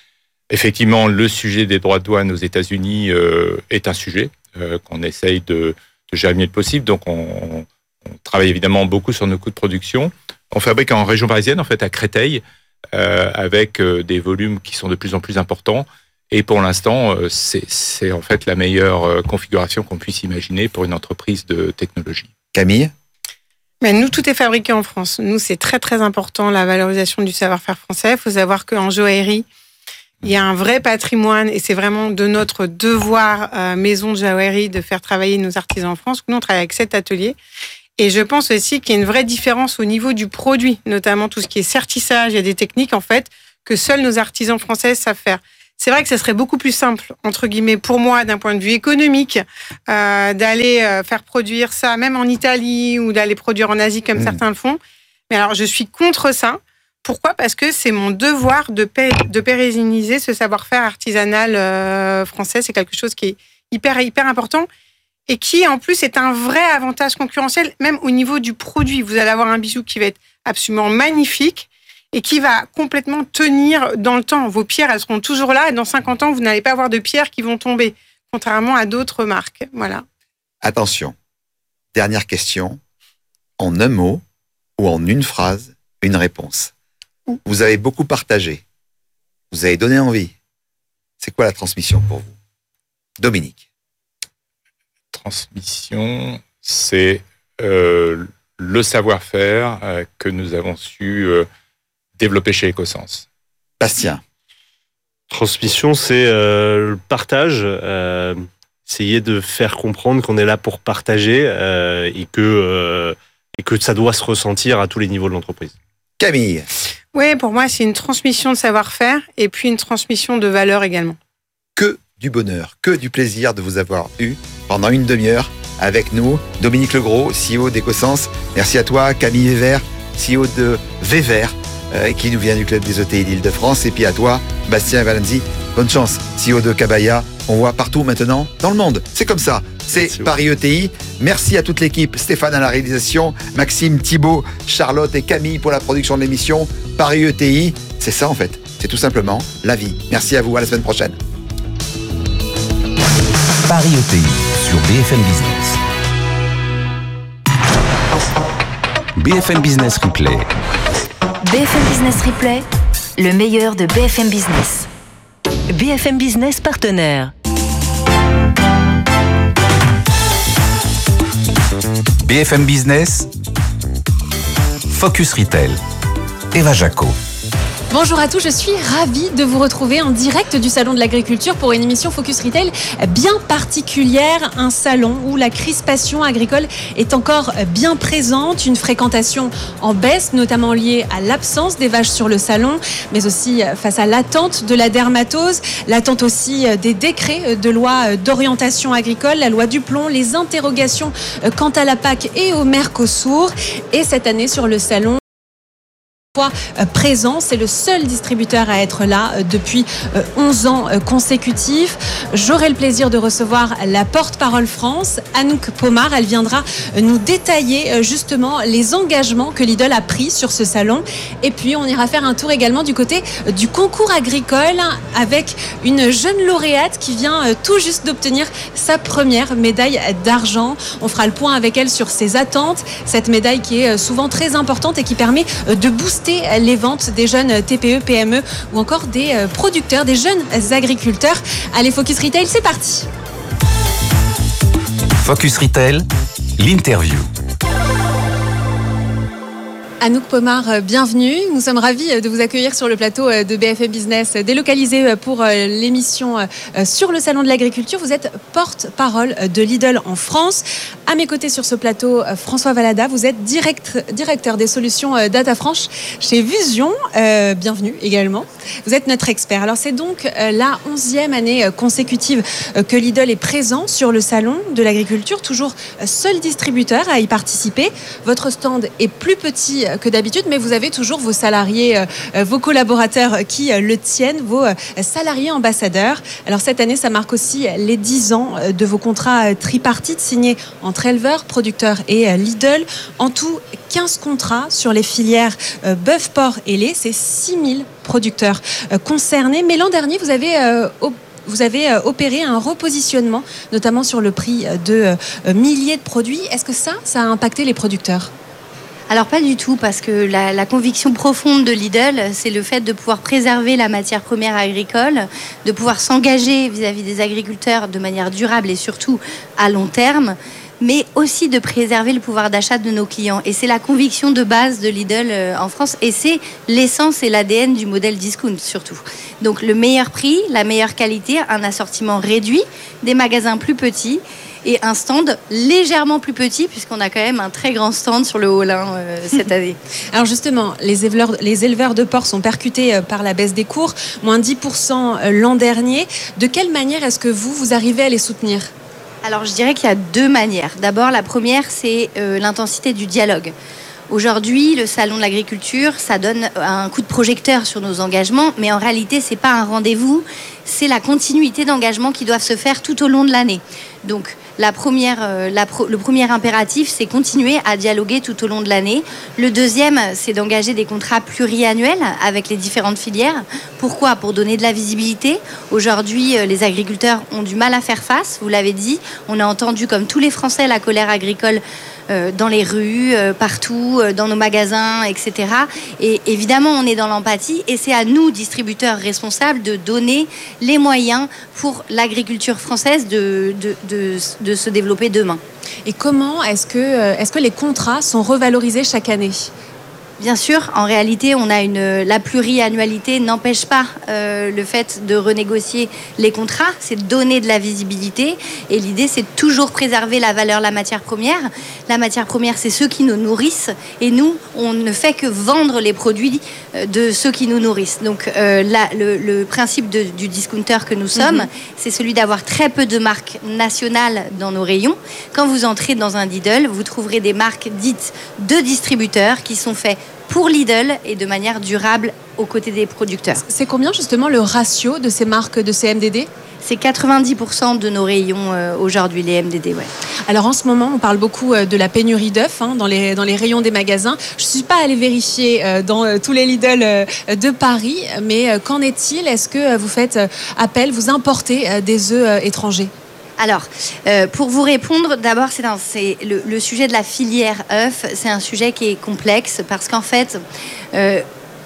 Effectivement, le sujet des droits de douane aux États-Unis euh, est un sujet euh, qu'on essaye de, de gérer le mieux possible. Donc, on, on travaille évidemment beaucoup sur nos coûts de production. On fabrique en région parisienne, en fait, à Créteil, euh, avec euh, des volumes qui sont de plus en plus importants. Et pour l'instant, euh, c'est, c'est en fait la meilleure euh, configuration qu'on puisse imaginer pour une entreprise de technologie. Camille ? Mais nous, tout est fabriqué en France. Nous, c'est très, très important, la valorisation du savoir-faire français. Il faut savoir qu'en joaillerie, il y a un vrai patrimoine et c'est vraiment de notre devoir, euh, maison de joaillerie, de faire travailler nos artisans en France. Nous, on travaille avec sept ateliers. Et je pense aussi qu'il y a une vraie différence au niveau du produit, notamment tout ce qui est sertissage. Il y a des techniques, en fait, que seuls nos artisans français savent faire. C'est vrai que ça serait beaucoup plus simple, entre guillemets, pour moi, d'un point de vue économique, euh, d'aller euh, faire produire ça, même en Italie, ou d'aller produire en Asie, comme mmh. certains le font. Mais alors, je suis contre ça. Pourquoi ? Parce que c'est mon devoir de, pé- de pérenniser ce savoir-faire artisanal euh, français. C'est quelque chose qui est hyper, hyper important et qui, en plus, est un vrai avantage concurrentiel, même au niveau du produit. Vous allez avoir un bijou qui va être absolument magnifique et qui va complètement tenir dans le temps. Vos pierres, elles seront toujours là et dans cinquante ans, vous n'allez pas avoir de pierres qui vont tomber, contrairement à d'autres marques. Voilà. Attention, dernière question. En un mot ou en une phrase, une réponse. Vous avez beaucoup partagé. Vous avez donné envie. C'est quoi la transmission pour vous ? Dominique. Transmission, c'est euh, le savoir-faire euh, que nous avons su euh, développer chez Ecosens. Bastien. Transmission, c'est euh, le partage. Euh, essayer de faire comprendre qu'on est là pour partager euh, et, que, euh, et que ça doit se ressentir à tous les niveaux de l'entreprise. Camille. Oui, pour moi, c'est une transmission de savoir-faire et puis une transmission de valeurs également. Que du bonheur, que du plaisir de vous avoir eu pendant une demi-heure avec nous. Dominique Legros, C E O d'Ecosens. Merci à toi, Camille Weber, C E O de Vever, euh, qui nous vient du club des E T I d'Île-de-France. Et puis à toi, Bastien Valenzi. Bonne chance, C E O de Cabaya. On voit partout maintenant dans le monde. C'est comme ça. C'est Merci Paris E T I. Merci à toute l'équipe. Stéphane à la réalisation, Maxime, Thibaut, Charlotte et Camille pour la production de l'émission. Paris E T I, c'est ça en fait. C'est tout simplement la vie. Merci à vous. À la semaine prochaine. Paris E T I sur B F M Business. B F M Business Replay. B F M Business Replay, le meilleur de B F M Business. B F M Business partenaire. B F M Business, Focus Retail, Eva Jaco. Bonjour à tous, je suis ravie de vous retrouver en direct du Salon de l'Agriculture pour une émission Focus Retail bien particulière, un salon où la crispation agricole est encore bien présente, une fréquentation en baisse, notamment liée à l'absence des vaches sur le salon, mais aussi face à l'attente de la dermatose, l'attente aussi des décrets de loi d'orientation agricole, la loi du plomb, les interrogations quant à la P A C et au Mercosur. Et cette année sur le salon, présent, c'est le seul distributeur à être là depuis onze ans consécutifs. J'aurai le plaisir de recevoir la porte-parole France, Anouk Pomar. Elle viendra nous détailler justement les engagements que Lidl a pris sur ce salon. Et puis on ira faire un tour également du côté du concours agricole avec une jeune lauréate qui vient tout juste d'obtenir sa première médaille d'argent. On fera le point avec elle sur ses attentes, cette médaille qui est souvent très importante et qui permet de booster les ventes des jeunes T P E, P M E ou encore des producteurs, des jeunes agriculteurs. Allez, Focus Retail, c'est parti. Focus Retail, l'interview. Anouk Pomar, bienvenue. Nous sommes ravis de vous accueillir sur le plateau de B F M Business, délocalisé pour l'émission sur le Salon de l'Agriculture. Vous êtes porte-parole de Lidl en France. À mes côtés sur ce plateau, François Valada, vous êtes direct, directeur des solutions Data Franche chez Vusion. Euh, bienvenue également. Vous êtes notre expert. Alors c'est donc la onzième année consécutive que Lidl est présent sur le Salon de l'Agriculture, toujours seul distributeur à y participer. Votre stand est plus petit que d'habitude, mais vous avez toujours vos salariés, euh, vos collaborateurs qui euh, le tiennent, vos euh, salariés ambassadeurs. Alors cette année, ça marque aussi les dix ans de vos contrats tripartites signés entre éleveurs, producteurs et euh, Lidl. En tout, quinze contrats sur les filières euh, bœuf, porc et lait. C'est six mille producteurs euh, concernés. Mais l'an dernier, vous avez euh, op- Vous avez opéré un repositionnement, notamment sur le prix de milliers de produits. Est-ce que ça, ça a impacté les producteurs ? Alors pas du tout, parce que la, la conviction profonde de Lidl, c'est le fait de pouvoir préserver la matière première agricole, de pouvoir s'engager vis-à-vis des agriculteurs de manière durable et surtout à long terme, mais aussi de préserver le pouvoir d'achat de nos clients. Et c'est la conviction de base de Lidl en France, et c'est l'essence et l'A D N du modèle discount surtout. Donc le meilleur prix, la meilleure qualité, un assortiment réduit, des magasins plus petits et un stand légèrement plus petit, puisqu'on a quand même un très grand stand sur le hall hein, euh, cette année. Alors justement, les éleveurs, les éleveurs de porc sont percutés par la baisse des cours, moins dix pour cent l'an dernier. De quelle manière est-ce que vous, vous arrivez à les soutenir ? Alors je dirais qu'il y a deux manières. D'abord, la première, c'est euh, l'intensité du dialogue. Aujourd'hui, le Salon de l'agriculture, ça donne un coup de projecteur sur nos engagements, mais en réalité, c'est pas un rendez-vous, c'est la continuité d'engagements qui doivent se faire tout au long de l'année. Donc, la première, euh, la pro- le premier impératif, c'est continuer à dialoguer tout au long de l'année. Le deuxième, c'est d'engager des contrats pluriannuels avec les différentes filières. Pourquoi ? Pour donner de la visibilité. Aujourd'hui, euh, les agriculteurs ont du mal à faire face, vous l'avez dit. On a entendu, comme tous les Français, la colère agricole euh, dans les rues, euh, partout, euh, dans nos magasins, et cetera. Et évidemment, on est dans l'empathie et c'est à nous, distributeurs responsables, de donner les moyens pour l'agriculture française de, de, de, de se développer demain. Et comment est-ce que, est-ce que les contrats sont revalorisés chaque année ? Bien sûr, en réalité, on a une, la pluriannualité n'empêche pas euh, le fait de renégocier les contrats, c'est de donner de la visibilité et l'idée c'est de toujours préserver la valeur de la matière première. La matière première, c'est ceux qui nous nourrissent et nous, on ne fait que vendre les produits de ceux qui nous nourrissent. Donc euh, là, le, le principe de, du discounter que nous sommes, mm-hmm. c'est celui d'avoir très peu de marques nationales dans nos rayons. Quand vous entrez dans un Lidl, vous trouverez des marques dites de distributeurs qui sont faits pour Lidl et de manière durable aux côtés des producteurs. C'est combien justement le ratio de ces marques de ces M D D ? C'est quatre-vingt-dix pour cent de nos rayons euh, aujourd'hui, les M D D. Ouais. Alors en ce moment, on parle beaucoup euh, de la pénurie d'œufs hein, dans, les, dans les rayons des magasins. Je ne suis pas allée vérifier euh, dans euh, tous les Lidl euh, de Paris, mais euh, qu'en est-il ? Est-ce que euh, vous faites euh, appel, vous importez euh, des œufs euh, étrangers ? Alors, euh, pour vous répondre, d'abord, c'est, un, c'est le, le sujet de la filière œufs, c'est un sujet qui est complexe parce qu'en fait, euh,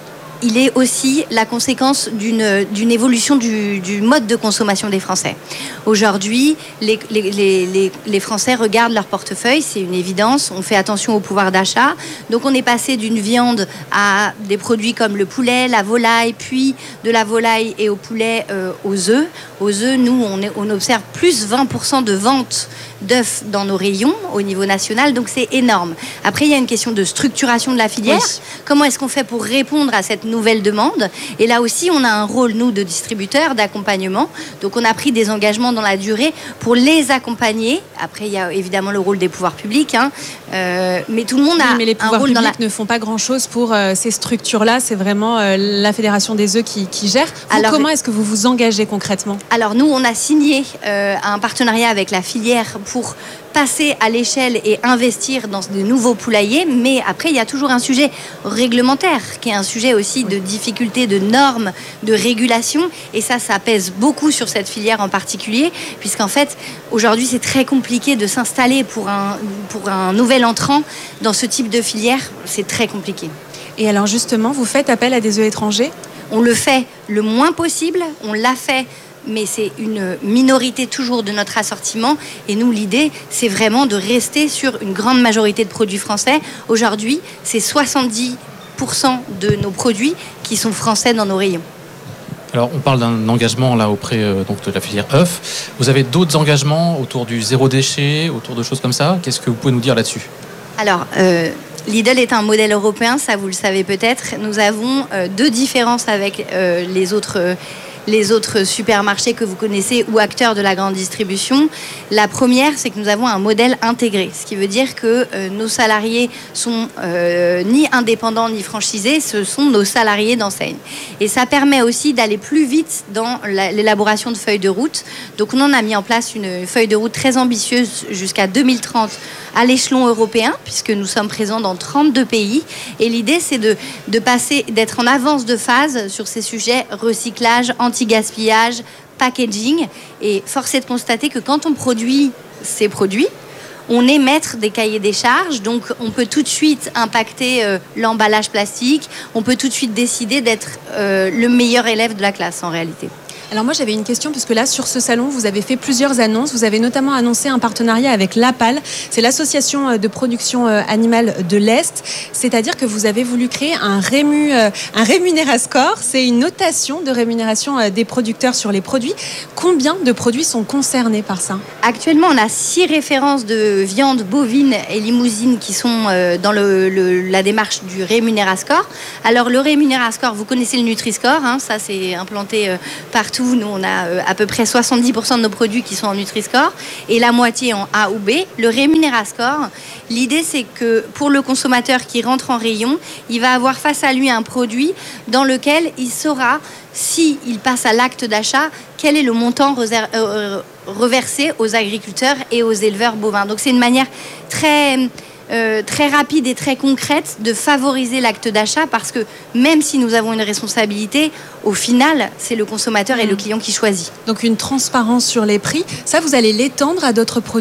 il est aussi la conséquence d'une, d'une évolution du, du mode de consommation des Français. Aujourd'hui, les, les, les, les Français regardent leur portefeuille, c'est une évidence, on fait attention au pouvoir d'achat. Donc on est passé d'une viande à des produits comme le poulet, la volaille, puis de la volaille et au poulet euh, aux œufs. Aux œufs, nous, on, est, on observe plus vingt pour cent de ventes d'œufs dans nos rayons au niveau national, donc c'est énorme. Après, il y a une question de structuration de la filière. Oui. Comment est-ce qu'on fait pour répondre à cette nouvelle demande ? Et là aussi, on a un rôle, nous, de distributeurs, d'accompagnement. Donc, on a pris des engagements dans la durée pour les accompagner. Après, il y a évidemment le rôle des pouvoirs publics, hein. euh, mais tout le monde a oui, mais les pouvoirs un rôle publics dans la... ne font pas grand-chose pour euh, ces structures-là. C'est vraiment euh, la Fédération des œufs qui, qui gère. Vous, Alors, comment est-ce que vous vous engagez concrètement ? Alors, nous, on a signé euh, un partenariat avec la filière pour passer à l'échelle et investir dans de nouveaux poulaillers, mais après il y a toujours un sujet réglementaire qui est un sujet aussi de difficulté, de normes, de régulation, et ça, ça pèse beaucoup sur cette filière en particulier, puisqu'en fait aujourd'hui c'est très compliqué de s'installer pour un, pour un nouvel entrant dans ce type de filière, c'est très compliqué. Et alors justement, vous faites appel à des œufs étrangers ? On le fait le moins possible, on l'a fait, mais c'est une minorité toujours de notre assortiment. Et nous, l'idée, c'est vraiment de rester sur une grande majorité de produits français. Aujourd'hui, c'est soixante-dix pour cent de nos produits qui sont français dans nos rayons. Alors, on parle d'un engagement là auprès euh, donc de la filière œufs. Vous avez d'autres engagements autour du zéro déchet, autour de choses comme ça ? Qu'est-ce que vous pouvez nous dire là-dessus ? Alors, euh, Lidl est un modèle européen, ça vous le savez peut-être. Nous avons euh, deux différences avec euh, les autres... Euh, les autres supermarchés que vous connaissez ou acteurs de la grande distribution. La première, c'est que nous avons un modèle intégré, ce qui veut dire que euh, nos salariés sont euh, ni indépendants ni franchisés, ce sont nos salariés d'enseigne. Et ça permet aussi d'aller plus vite dans la, l'élaboration de feuilles de route. Donc on en a mis en place une feuille de route très ambitieuse jusqu'à deux mille trente à l'échelon européen, puisque nous sommes présents dans trente-deux pays. Et l'idée, c'est de, de passer, d'être en avance de phase sur ces sujets recyclage, anti-gaspillage, packaging. Et force est de constater que quand on produit ces produits, on est maître des cahiers des charges, donc on peut tout de suite impacter euh, l'emballage plastique, on peut tout de suite décider d'être euh, le meilleur élève de la classe en réalité. Alors moi j'avais une question, puisque là sur ce salon vous avez fait plusieurs annonces. Vous avez notamment annoncé un partenariat avec l'APAL, c'est l'association de production animale de l'Est. C'est-à-dire que vous avez voulu créer un, rému, un rémunérascore, c'est une notation de rémunération des producteurs sur les produits. Combien de produits sont concernés par ça ? Actuellement on a six références de viande bovine et limousine qui sont dans le, le, la démarche du rémunérascore. Alors le rémunérascore, vous connaissez le Nutri-Score, hein, ça c'est implanté partout. Nous, on a euh, à peu près soixante-dix pour cent de nos produits qui sont en Nutri-Score et la moitié en A ou B. Le Rémunérascore, l'idée, c'est que pour le consommateur qui rentre en rayon, il va avoir face à lui un produit dans lequel il saura, s'il passe à l'acte d'achat, quel est le montant reser- euh, reversé aux agriculteurs et aux éleveurs bovins. Donc, c'est une manière très... Euh, très rapide et très concrète de favoriser l'acte d'achat, parce que même si nous avons une responsabilité, au final, c'est le consommateur et le client qui choisit. Donc une transparence sur les prix, ça vous allez l'étendre à d'autres produits ?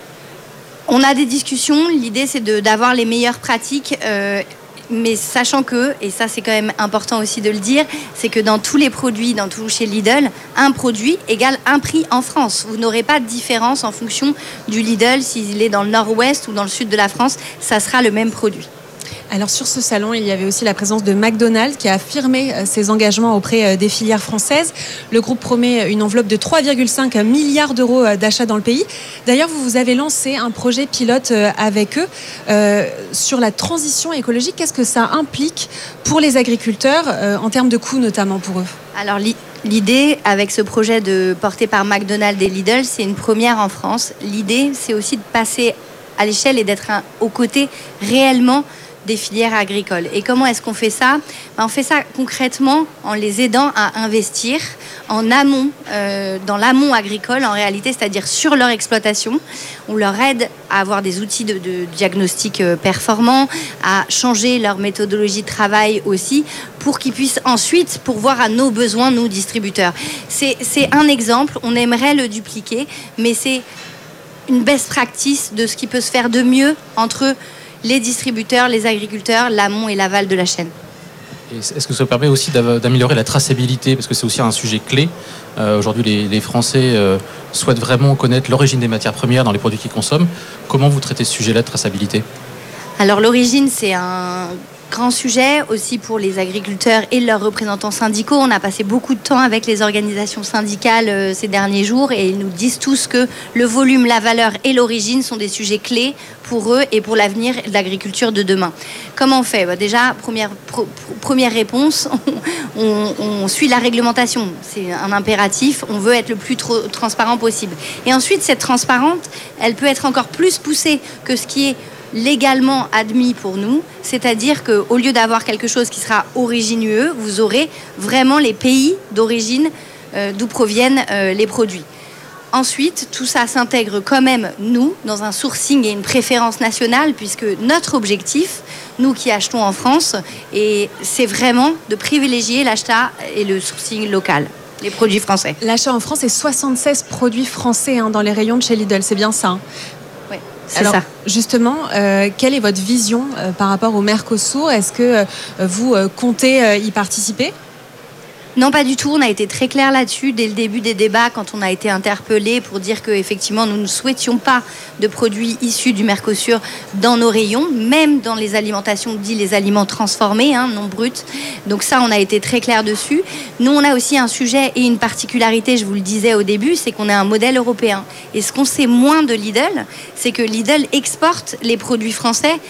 On a des discussions, l'idée c'est de, d'avoir les meilleures pratiques, euh, mais sachant que, et ça c'est quand même important aussi de le dire, c'est que dans tous les produits, dans tout chez Lidl, un produit égale un prix en France. Vous n'aurez pas de différence en fonction du Lidl, s'il est dans le nord-ouest ou dans le sud de la France, ça sera le même produit. Alors sur ce salon, il y avait aussi la présence de McDonald's qui a affirmé ses engagements auprès des filières françaises. Le groupe promet une enveloppe de trois virgule cinq milliards d'euros d'achat dans le pays. D'ailleurs, vous, vous avez lancé un projet pilote avec eux euh, sur la transition écologique. Qu'est-ce que ça implique pour les agriculteurs, euh, en termes de coûts notamment pour eux ? Alors l'idée avec ce projet de, porté par McDonald's et Lidl, c'est une première en France. L'idée, c'est aussi de passer à l'échelle et d'être un, aux côtés réellement des filières agricoles. Et comment est-ce qu'on fait ça ? Ben, on fait ça concrètement en les aidant à investir en amont, euh, dans l'amont agricole en réalité, c'est-à-dire sur leur exploitation. On leur aide à avoir des outils de, de diagnostic performants, à changer leur méthodologie de travail aussi, pour qu'ils puissent ensuite pourvoir à nos besoins, nous distributeurs. C'est, c'est un exemple, on aimerait le dupliquer, mais c'est une best practice de ce qui peut se faire de mieux entre les distributeurs, les agriculteurs, l'amont et l'aval de la chaîne. Et est-ce que ça permet aussi d'améliorer la traçabilité ? Parce que c'est aussi un sujet clé. Euh, aujourd'hui, les, les Français euh, souhaitent vraiment connaître l'origine des matières premières dans les produits qu'ils consomment. Comment vous traitez ce sujet-là de traçabilité ? Alors l'origine, c'est un grand sujet aussi pour les agriculteurs et leurs représentants syndicaux. On a passé beaucoup de temps avec les organisations syndicales euh, ces derniers jours et ils nous disent tous que le volume, la valeur et l'origine sont des sujets clés pour eux et pour l'avenir de l'agriculture de demain. Comment on fait ? Bah déjà, première, pro, première réponse, on, on, on suit la réglementation. C'est un impératif. On veut être le plus trop, transparent possible. Et ensuite, cette transparence, elle peut être encore plus poussée que ce qui est légalement admis pour nous, c'est-à-dire qu'au lieu d'avoir quelque chose qui sera origine U E, vous aurez vraiment les pays d'origine euh, d'où proviennent euh, les produits. Ensuite, tout ça s'intègre quand même, nous, dans un sourcing et une préférence nationale, puisque notre objectif, nous qui achetons en France, et c'est vraiment de privilégier l'achat et le sourcing local, les produits français. L'achat en France, c'est soixante-seize produits français hein, dans les rayons de chez Lidl, c'est bien ça hein ? Oui. C'est Alors, ça. Justement, euh, quelle est votre vision euh, par rapport au Mercosur ? Est-ce que euh, vous euh, comptez euh, y participer ? Non, pas du tout. On a été très clair là-dessus dès le début des débats quand on a été interpellés pour dire qu'effectivement, nous ne souhaitions pas de produits issus du Mercosur dans nos rayons, même dans les alimentations, dit les aliments transformés, hein, non bruts. Donc ça, on a été très clair dessus. Nous, on a aussi un sujet et une particularité, je vous le disais au début, c'est qu'on est un modèle européen. Et ce qu'on sait moins de Lidl, c'est que Lidl exporte les produits français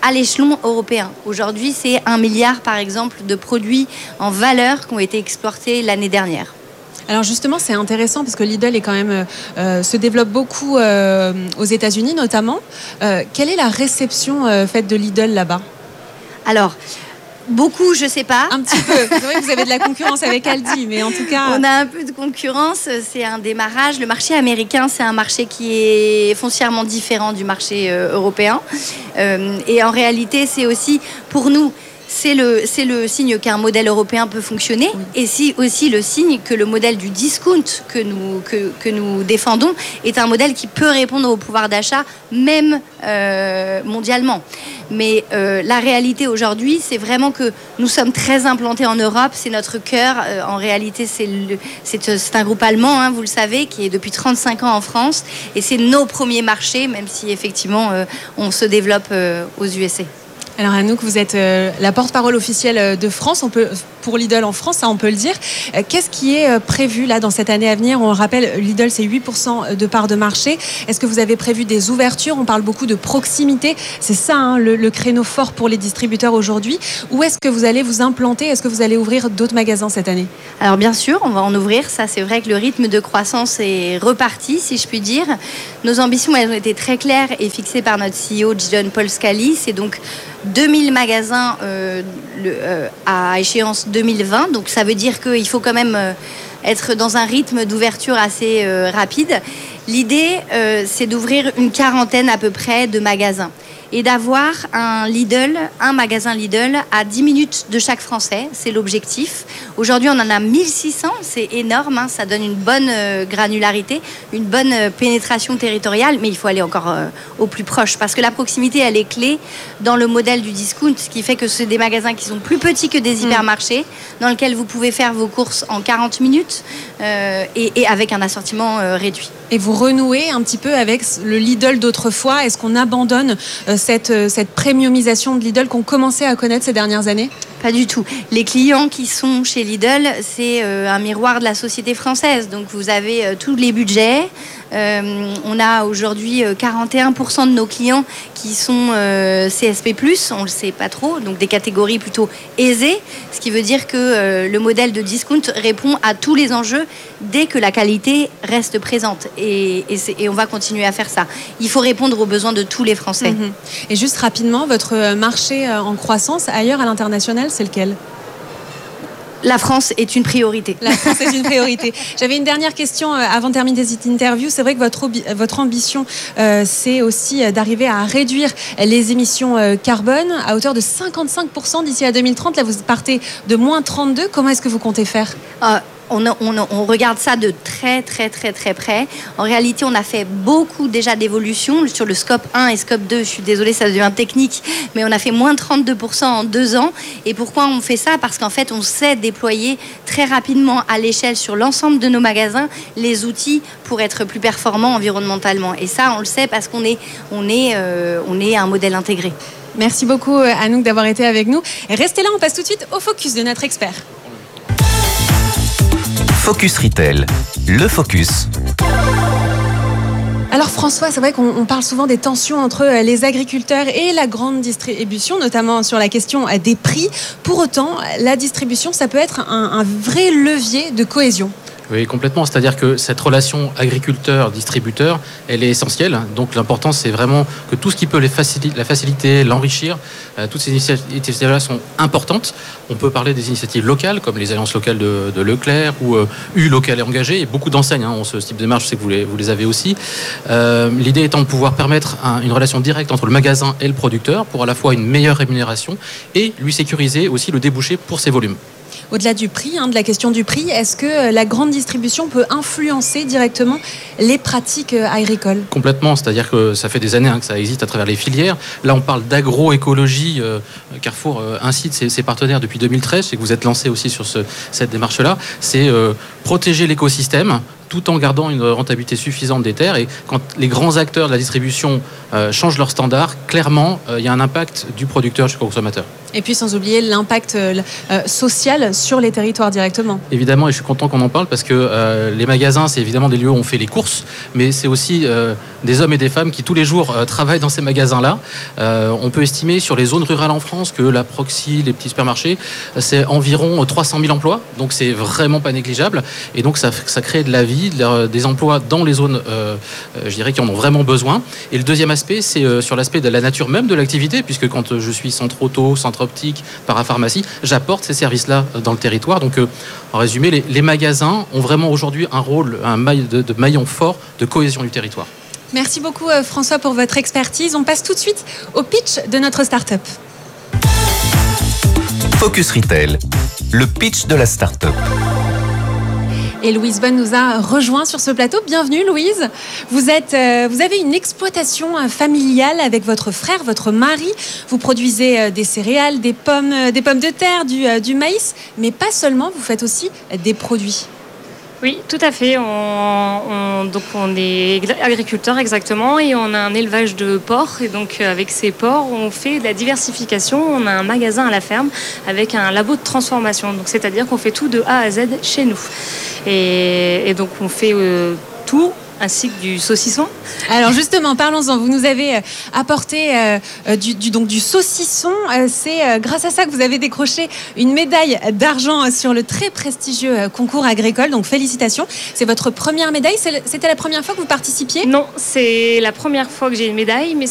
à l'échelon européen. Aujourd'hui, c'est un milliard, par exemple, de produits en valeur qui ont été exportés l'année dernière. Alors justement, c'est intéressant parce que Lidl est quand même euh, se développe beaucoup euh, aux États-Unis notamment. Euh, quelle est la réception euh, faite de Lidl là-bas ? Alors, beaucoup, je sais pas. Un petit peu. C'est vrai que vous avez de la concurrence avec Aldi, mais en tout cas... On a un peu de concurrence, c'est un démarrage. Le marché américain, c'est un marché qui est foncièrement différent du marché euh, européen. Euh, et en réalité, c'est aussi, pour nous, c'est le, c'est le signe qu'un modèle européen peut fonctionner. Oui. Et c'est aussi le signe que le modèle du discount que nous, que, que nous défendons est un modèle qui peut répondre au pouvoir d'achat, même euh, mondialement. Mais euh, la réalité aujourd'hui, c'est vraiment que nous sommes très implantés en Europe, c'est notre cœur. Euh, en réalité, c'est, le, c'est, c'est un groupe allemand, hein, vous le savez, qui est depuis trente-cinq ans en France. Et c'est nos premiers marchés, même si effectivement, euh, on se développe euh, aux U S A. Alors Anouk, vous êtes euh, la porte-parole officielle de France, on peut, pour Lidl en France, ça on peut le dire. Euh, qu'est-ce qui est euh, prévu là dans cette année à venir ? On le rappelle, Lidl c'est huit pour cent de part de marché. Est-ce que vous avez prévu des ouvertures ? On parle beaucoup de proximité, c'est ça hein, le, le créneau fort pour les distributeurs aujourd'hui. Où est-ce que vous allez vous implanter ? Est-ce que vous allez ouvrir d'autres magasins cette année ? Alors bien sûr, on va en ouvrir, ça c'est vrai que le rythme de croissance est reparti, si je puis dire. Nos ambitions elles ont été très claires et fixées par notre C E O John Paul Scali, c'est donc deux mille magasins euh, le, euh, à échéance deux mille vingt. Donc ça veut dire qu'il faut quand même euh, être dans un rythme d'ouverture assez euh, rapide. L'idée, euh, c'est d'ouvrir une quarantaine à peu près de magasins et d'avoir un Lidl, un magasin Lidl à dix minutes de chaque Français. C'est l'objectif. Aujourd'hui, on en a mille six cents. C'est énorme. Hein, ça donne une bonne euh, granularité, une bonne euh, pénétration territoriale. Mais il faut aller encore euh, au plus proche parce que la proximité, elle est clé dans le modèle du discount, ce qui fait que c'est des magasins qui sont plus petits que des hypermarchés, mmh. dans lesquels vous pouvez faire vos courses en quarante minutes euh, et, et avec un assortiment euh, réduit. Et vous renouez un petit peu avec le Lidl d'autrefois. Est-ce qu'on abandonne euh, cette, euh, cette premiumisation de Lidl qu'on commençait à connaître ces dernières années ? Pas du tout. Les clients qui sont chez Lidl, c'est euh, un miroir de la société française. Donc vous avez euh, tous les budgets. Euh, on a aujourd'hui euh, quarante et un pour cent de nos clients qui sont euh, C S P plus, on ne le sait pas trop, donc des catégories plutôt aisées, ce qui veut dire que euh, le modèle de discount répond à tous les enjeux dès que la qualité reste présente. Et, et, c'est, et on va continuer à faire ça. Il faut répondre aux besoins de tous les Français. Mmh. Et juste rapidement, votre marché en croissance ailleurs à l'international, c'est lequel ? La France est une priorité. La France est une priorité. J'avais une dernière question avant de terminer cette interview. C'est vrai que votre, votre ambition, euh, c'est aussi d'arriver à réduire les émissions euh, carbone à hauteur de cinquante-cinq pour cent d'ici à deux mille trente. Là, vous partez de moins trente-deux. Comment est-ce que vous comptez faire ? euh, On, on, on regarde ça de très très très très près. En réalité, on a fait beaucoup déjà d'évolutions sur le scope un et scope deux. Je suis désolée, ça devient technique, mais on a fait moins trente-deux pour cent en deux ans. Et pourquoi on fait ça ? Parce qu'en fait, on sait déployer très rapidement à l'échelle sur l'ensemble de nos magasins les outils pour être plus performants environnementalement. Et ça, on le sait parce qu'on est, on est, euh, on est un modèle intégré. Merci beaucoup Anouk d'avoir été avec nous. Et restez là, on passe tout de suite au focus de notre expert. Focus Retail, le focus. Alors François, c'est vrai qu'on parle souvent des tensions entre les agriculteurs et la grande distribution, notamment sur la question des prix. Pour autant, la distribution, ça peut être un, un vrai levier de cohésion. Oui, complètement. C'est-à-dire que cette relation agriculteur-distributeur, elle est essentielle. Donc l'important, c'est vraiment que tout ce qui peut les faciliter, la faciliter, l'enrichir, euh, toutes ces initiatives-là sont importantes. On peut parler des initiatives locales, comme les alliances locales de, de Leclerc ou euh, U local et engagé. Et beaucoup d'enseignes hein, ont ce type de démarche, je sais que vous les, vous les avez aussi. Euh, l'idée étant de pouvoir permettre un, une relation directe entre le magasin et le producteur pour à la fois une meilleure rémunération et lui sécuriser aussi le débouché pour ses volumes. Au-delà du prix, hein, de la question du prix, est-ce que la grande distribution peut influencer directement les pratiques agricoles ? Complètement, c'est-à-dire que ça fait des années hein, que ça existe à travers les filières. Là, on parle d'agroécologie. Euh, Carrefour euh, incite ses, ses partenaires depuis deux mille treize, et que vous êtes lancé aussi sur ce, cette démarche-là. C'est euh, protéger l'écosystème tout en gardant une rentabilité suffisante des terres. Et quand les grands acteurs de la distribution euh, changent leurs standards, clairement, il euh, y a un impact du producteur jusqu'au consommateur. Et puis sans oublier l'impact euh, social sur les territoires directement. Évidemment, et je suis content qu'on en parle parce que euh, les magasins, c'est évidemment des lieux où on fait les courses, mais c'est aussi euh, des hommes et des femmes qui tous les jours euh, travaillent dans ces magasins-là. Euh, on peut estimer sur les zones rurales en France que la proxy, les petits supermarchés, c'est environ trois cent mille emplois, donc c'est vraiment pas négligeable. Et donc ça, ça crée de la vie, de, des emplois dans les zones, euh, je dirais, qui en ont vraiment besoin. Et le deuxième aspect, c'est euh, sur l'aspect de la nature même de l'activité, puisque quand je suis centre auto, centre optique, parapharmacie, j'apporte ces services-là dans le territoire. Donc, euh, en résumé, les, les magasins ont vraiment aujourd'hui un rôle, un maille de, de maillon fort de cohésion du territoire. Merci beaucoup euh, François pour votre expertise. On passe tout de suite au pitch de notre start-up. Focus Retail, le pitch de la start-up. Et Louise Bonne nous a rejoint sur ce plateau. Bienvenue Louise. Vous, êtes, euh, vous avez une exploitation euh, familiale avec votre frère, votre mari. Vous produisez euh, des céréales, des pommes, euh, des pommes de terre, du, euh, du maïs, mais pas seulement, vous faites aussi euh, des produits. Oui, tout à fait. On, on, donc on est agriculteur exactement et on a un élevage de porcs. Et donc avec ces porcs, on fait de la diversification. On a un magasin à la ferme avec un labo de transformation. Donc c'est-à-dire qu'on fait tout de A à Z chez nous. Et, et donc on fait euh, tout, ainsi que du saucisson. Alors justement, parlons-en. Vous nous avez apporté euh, du, du, donc du saucisson. Euh, c'est euh, grâce à ça que vous avez décroché une médaille d'argent sur le très prestigieux concours agricole. Donc félicitations. C'est votre première médaille. C'était la première fois que vous participiez ? Non, c'est la première fois que j'ai une médaille, mais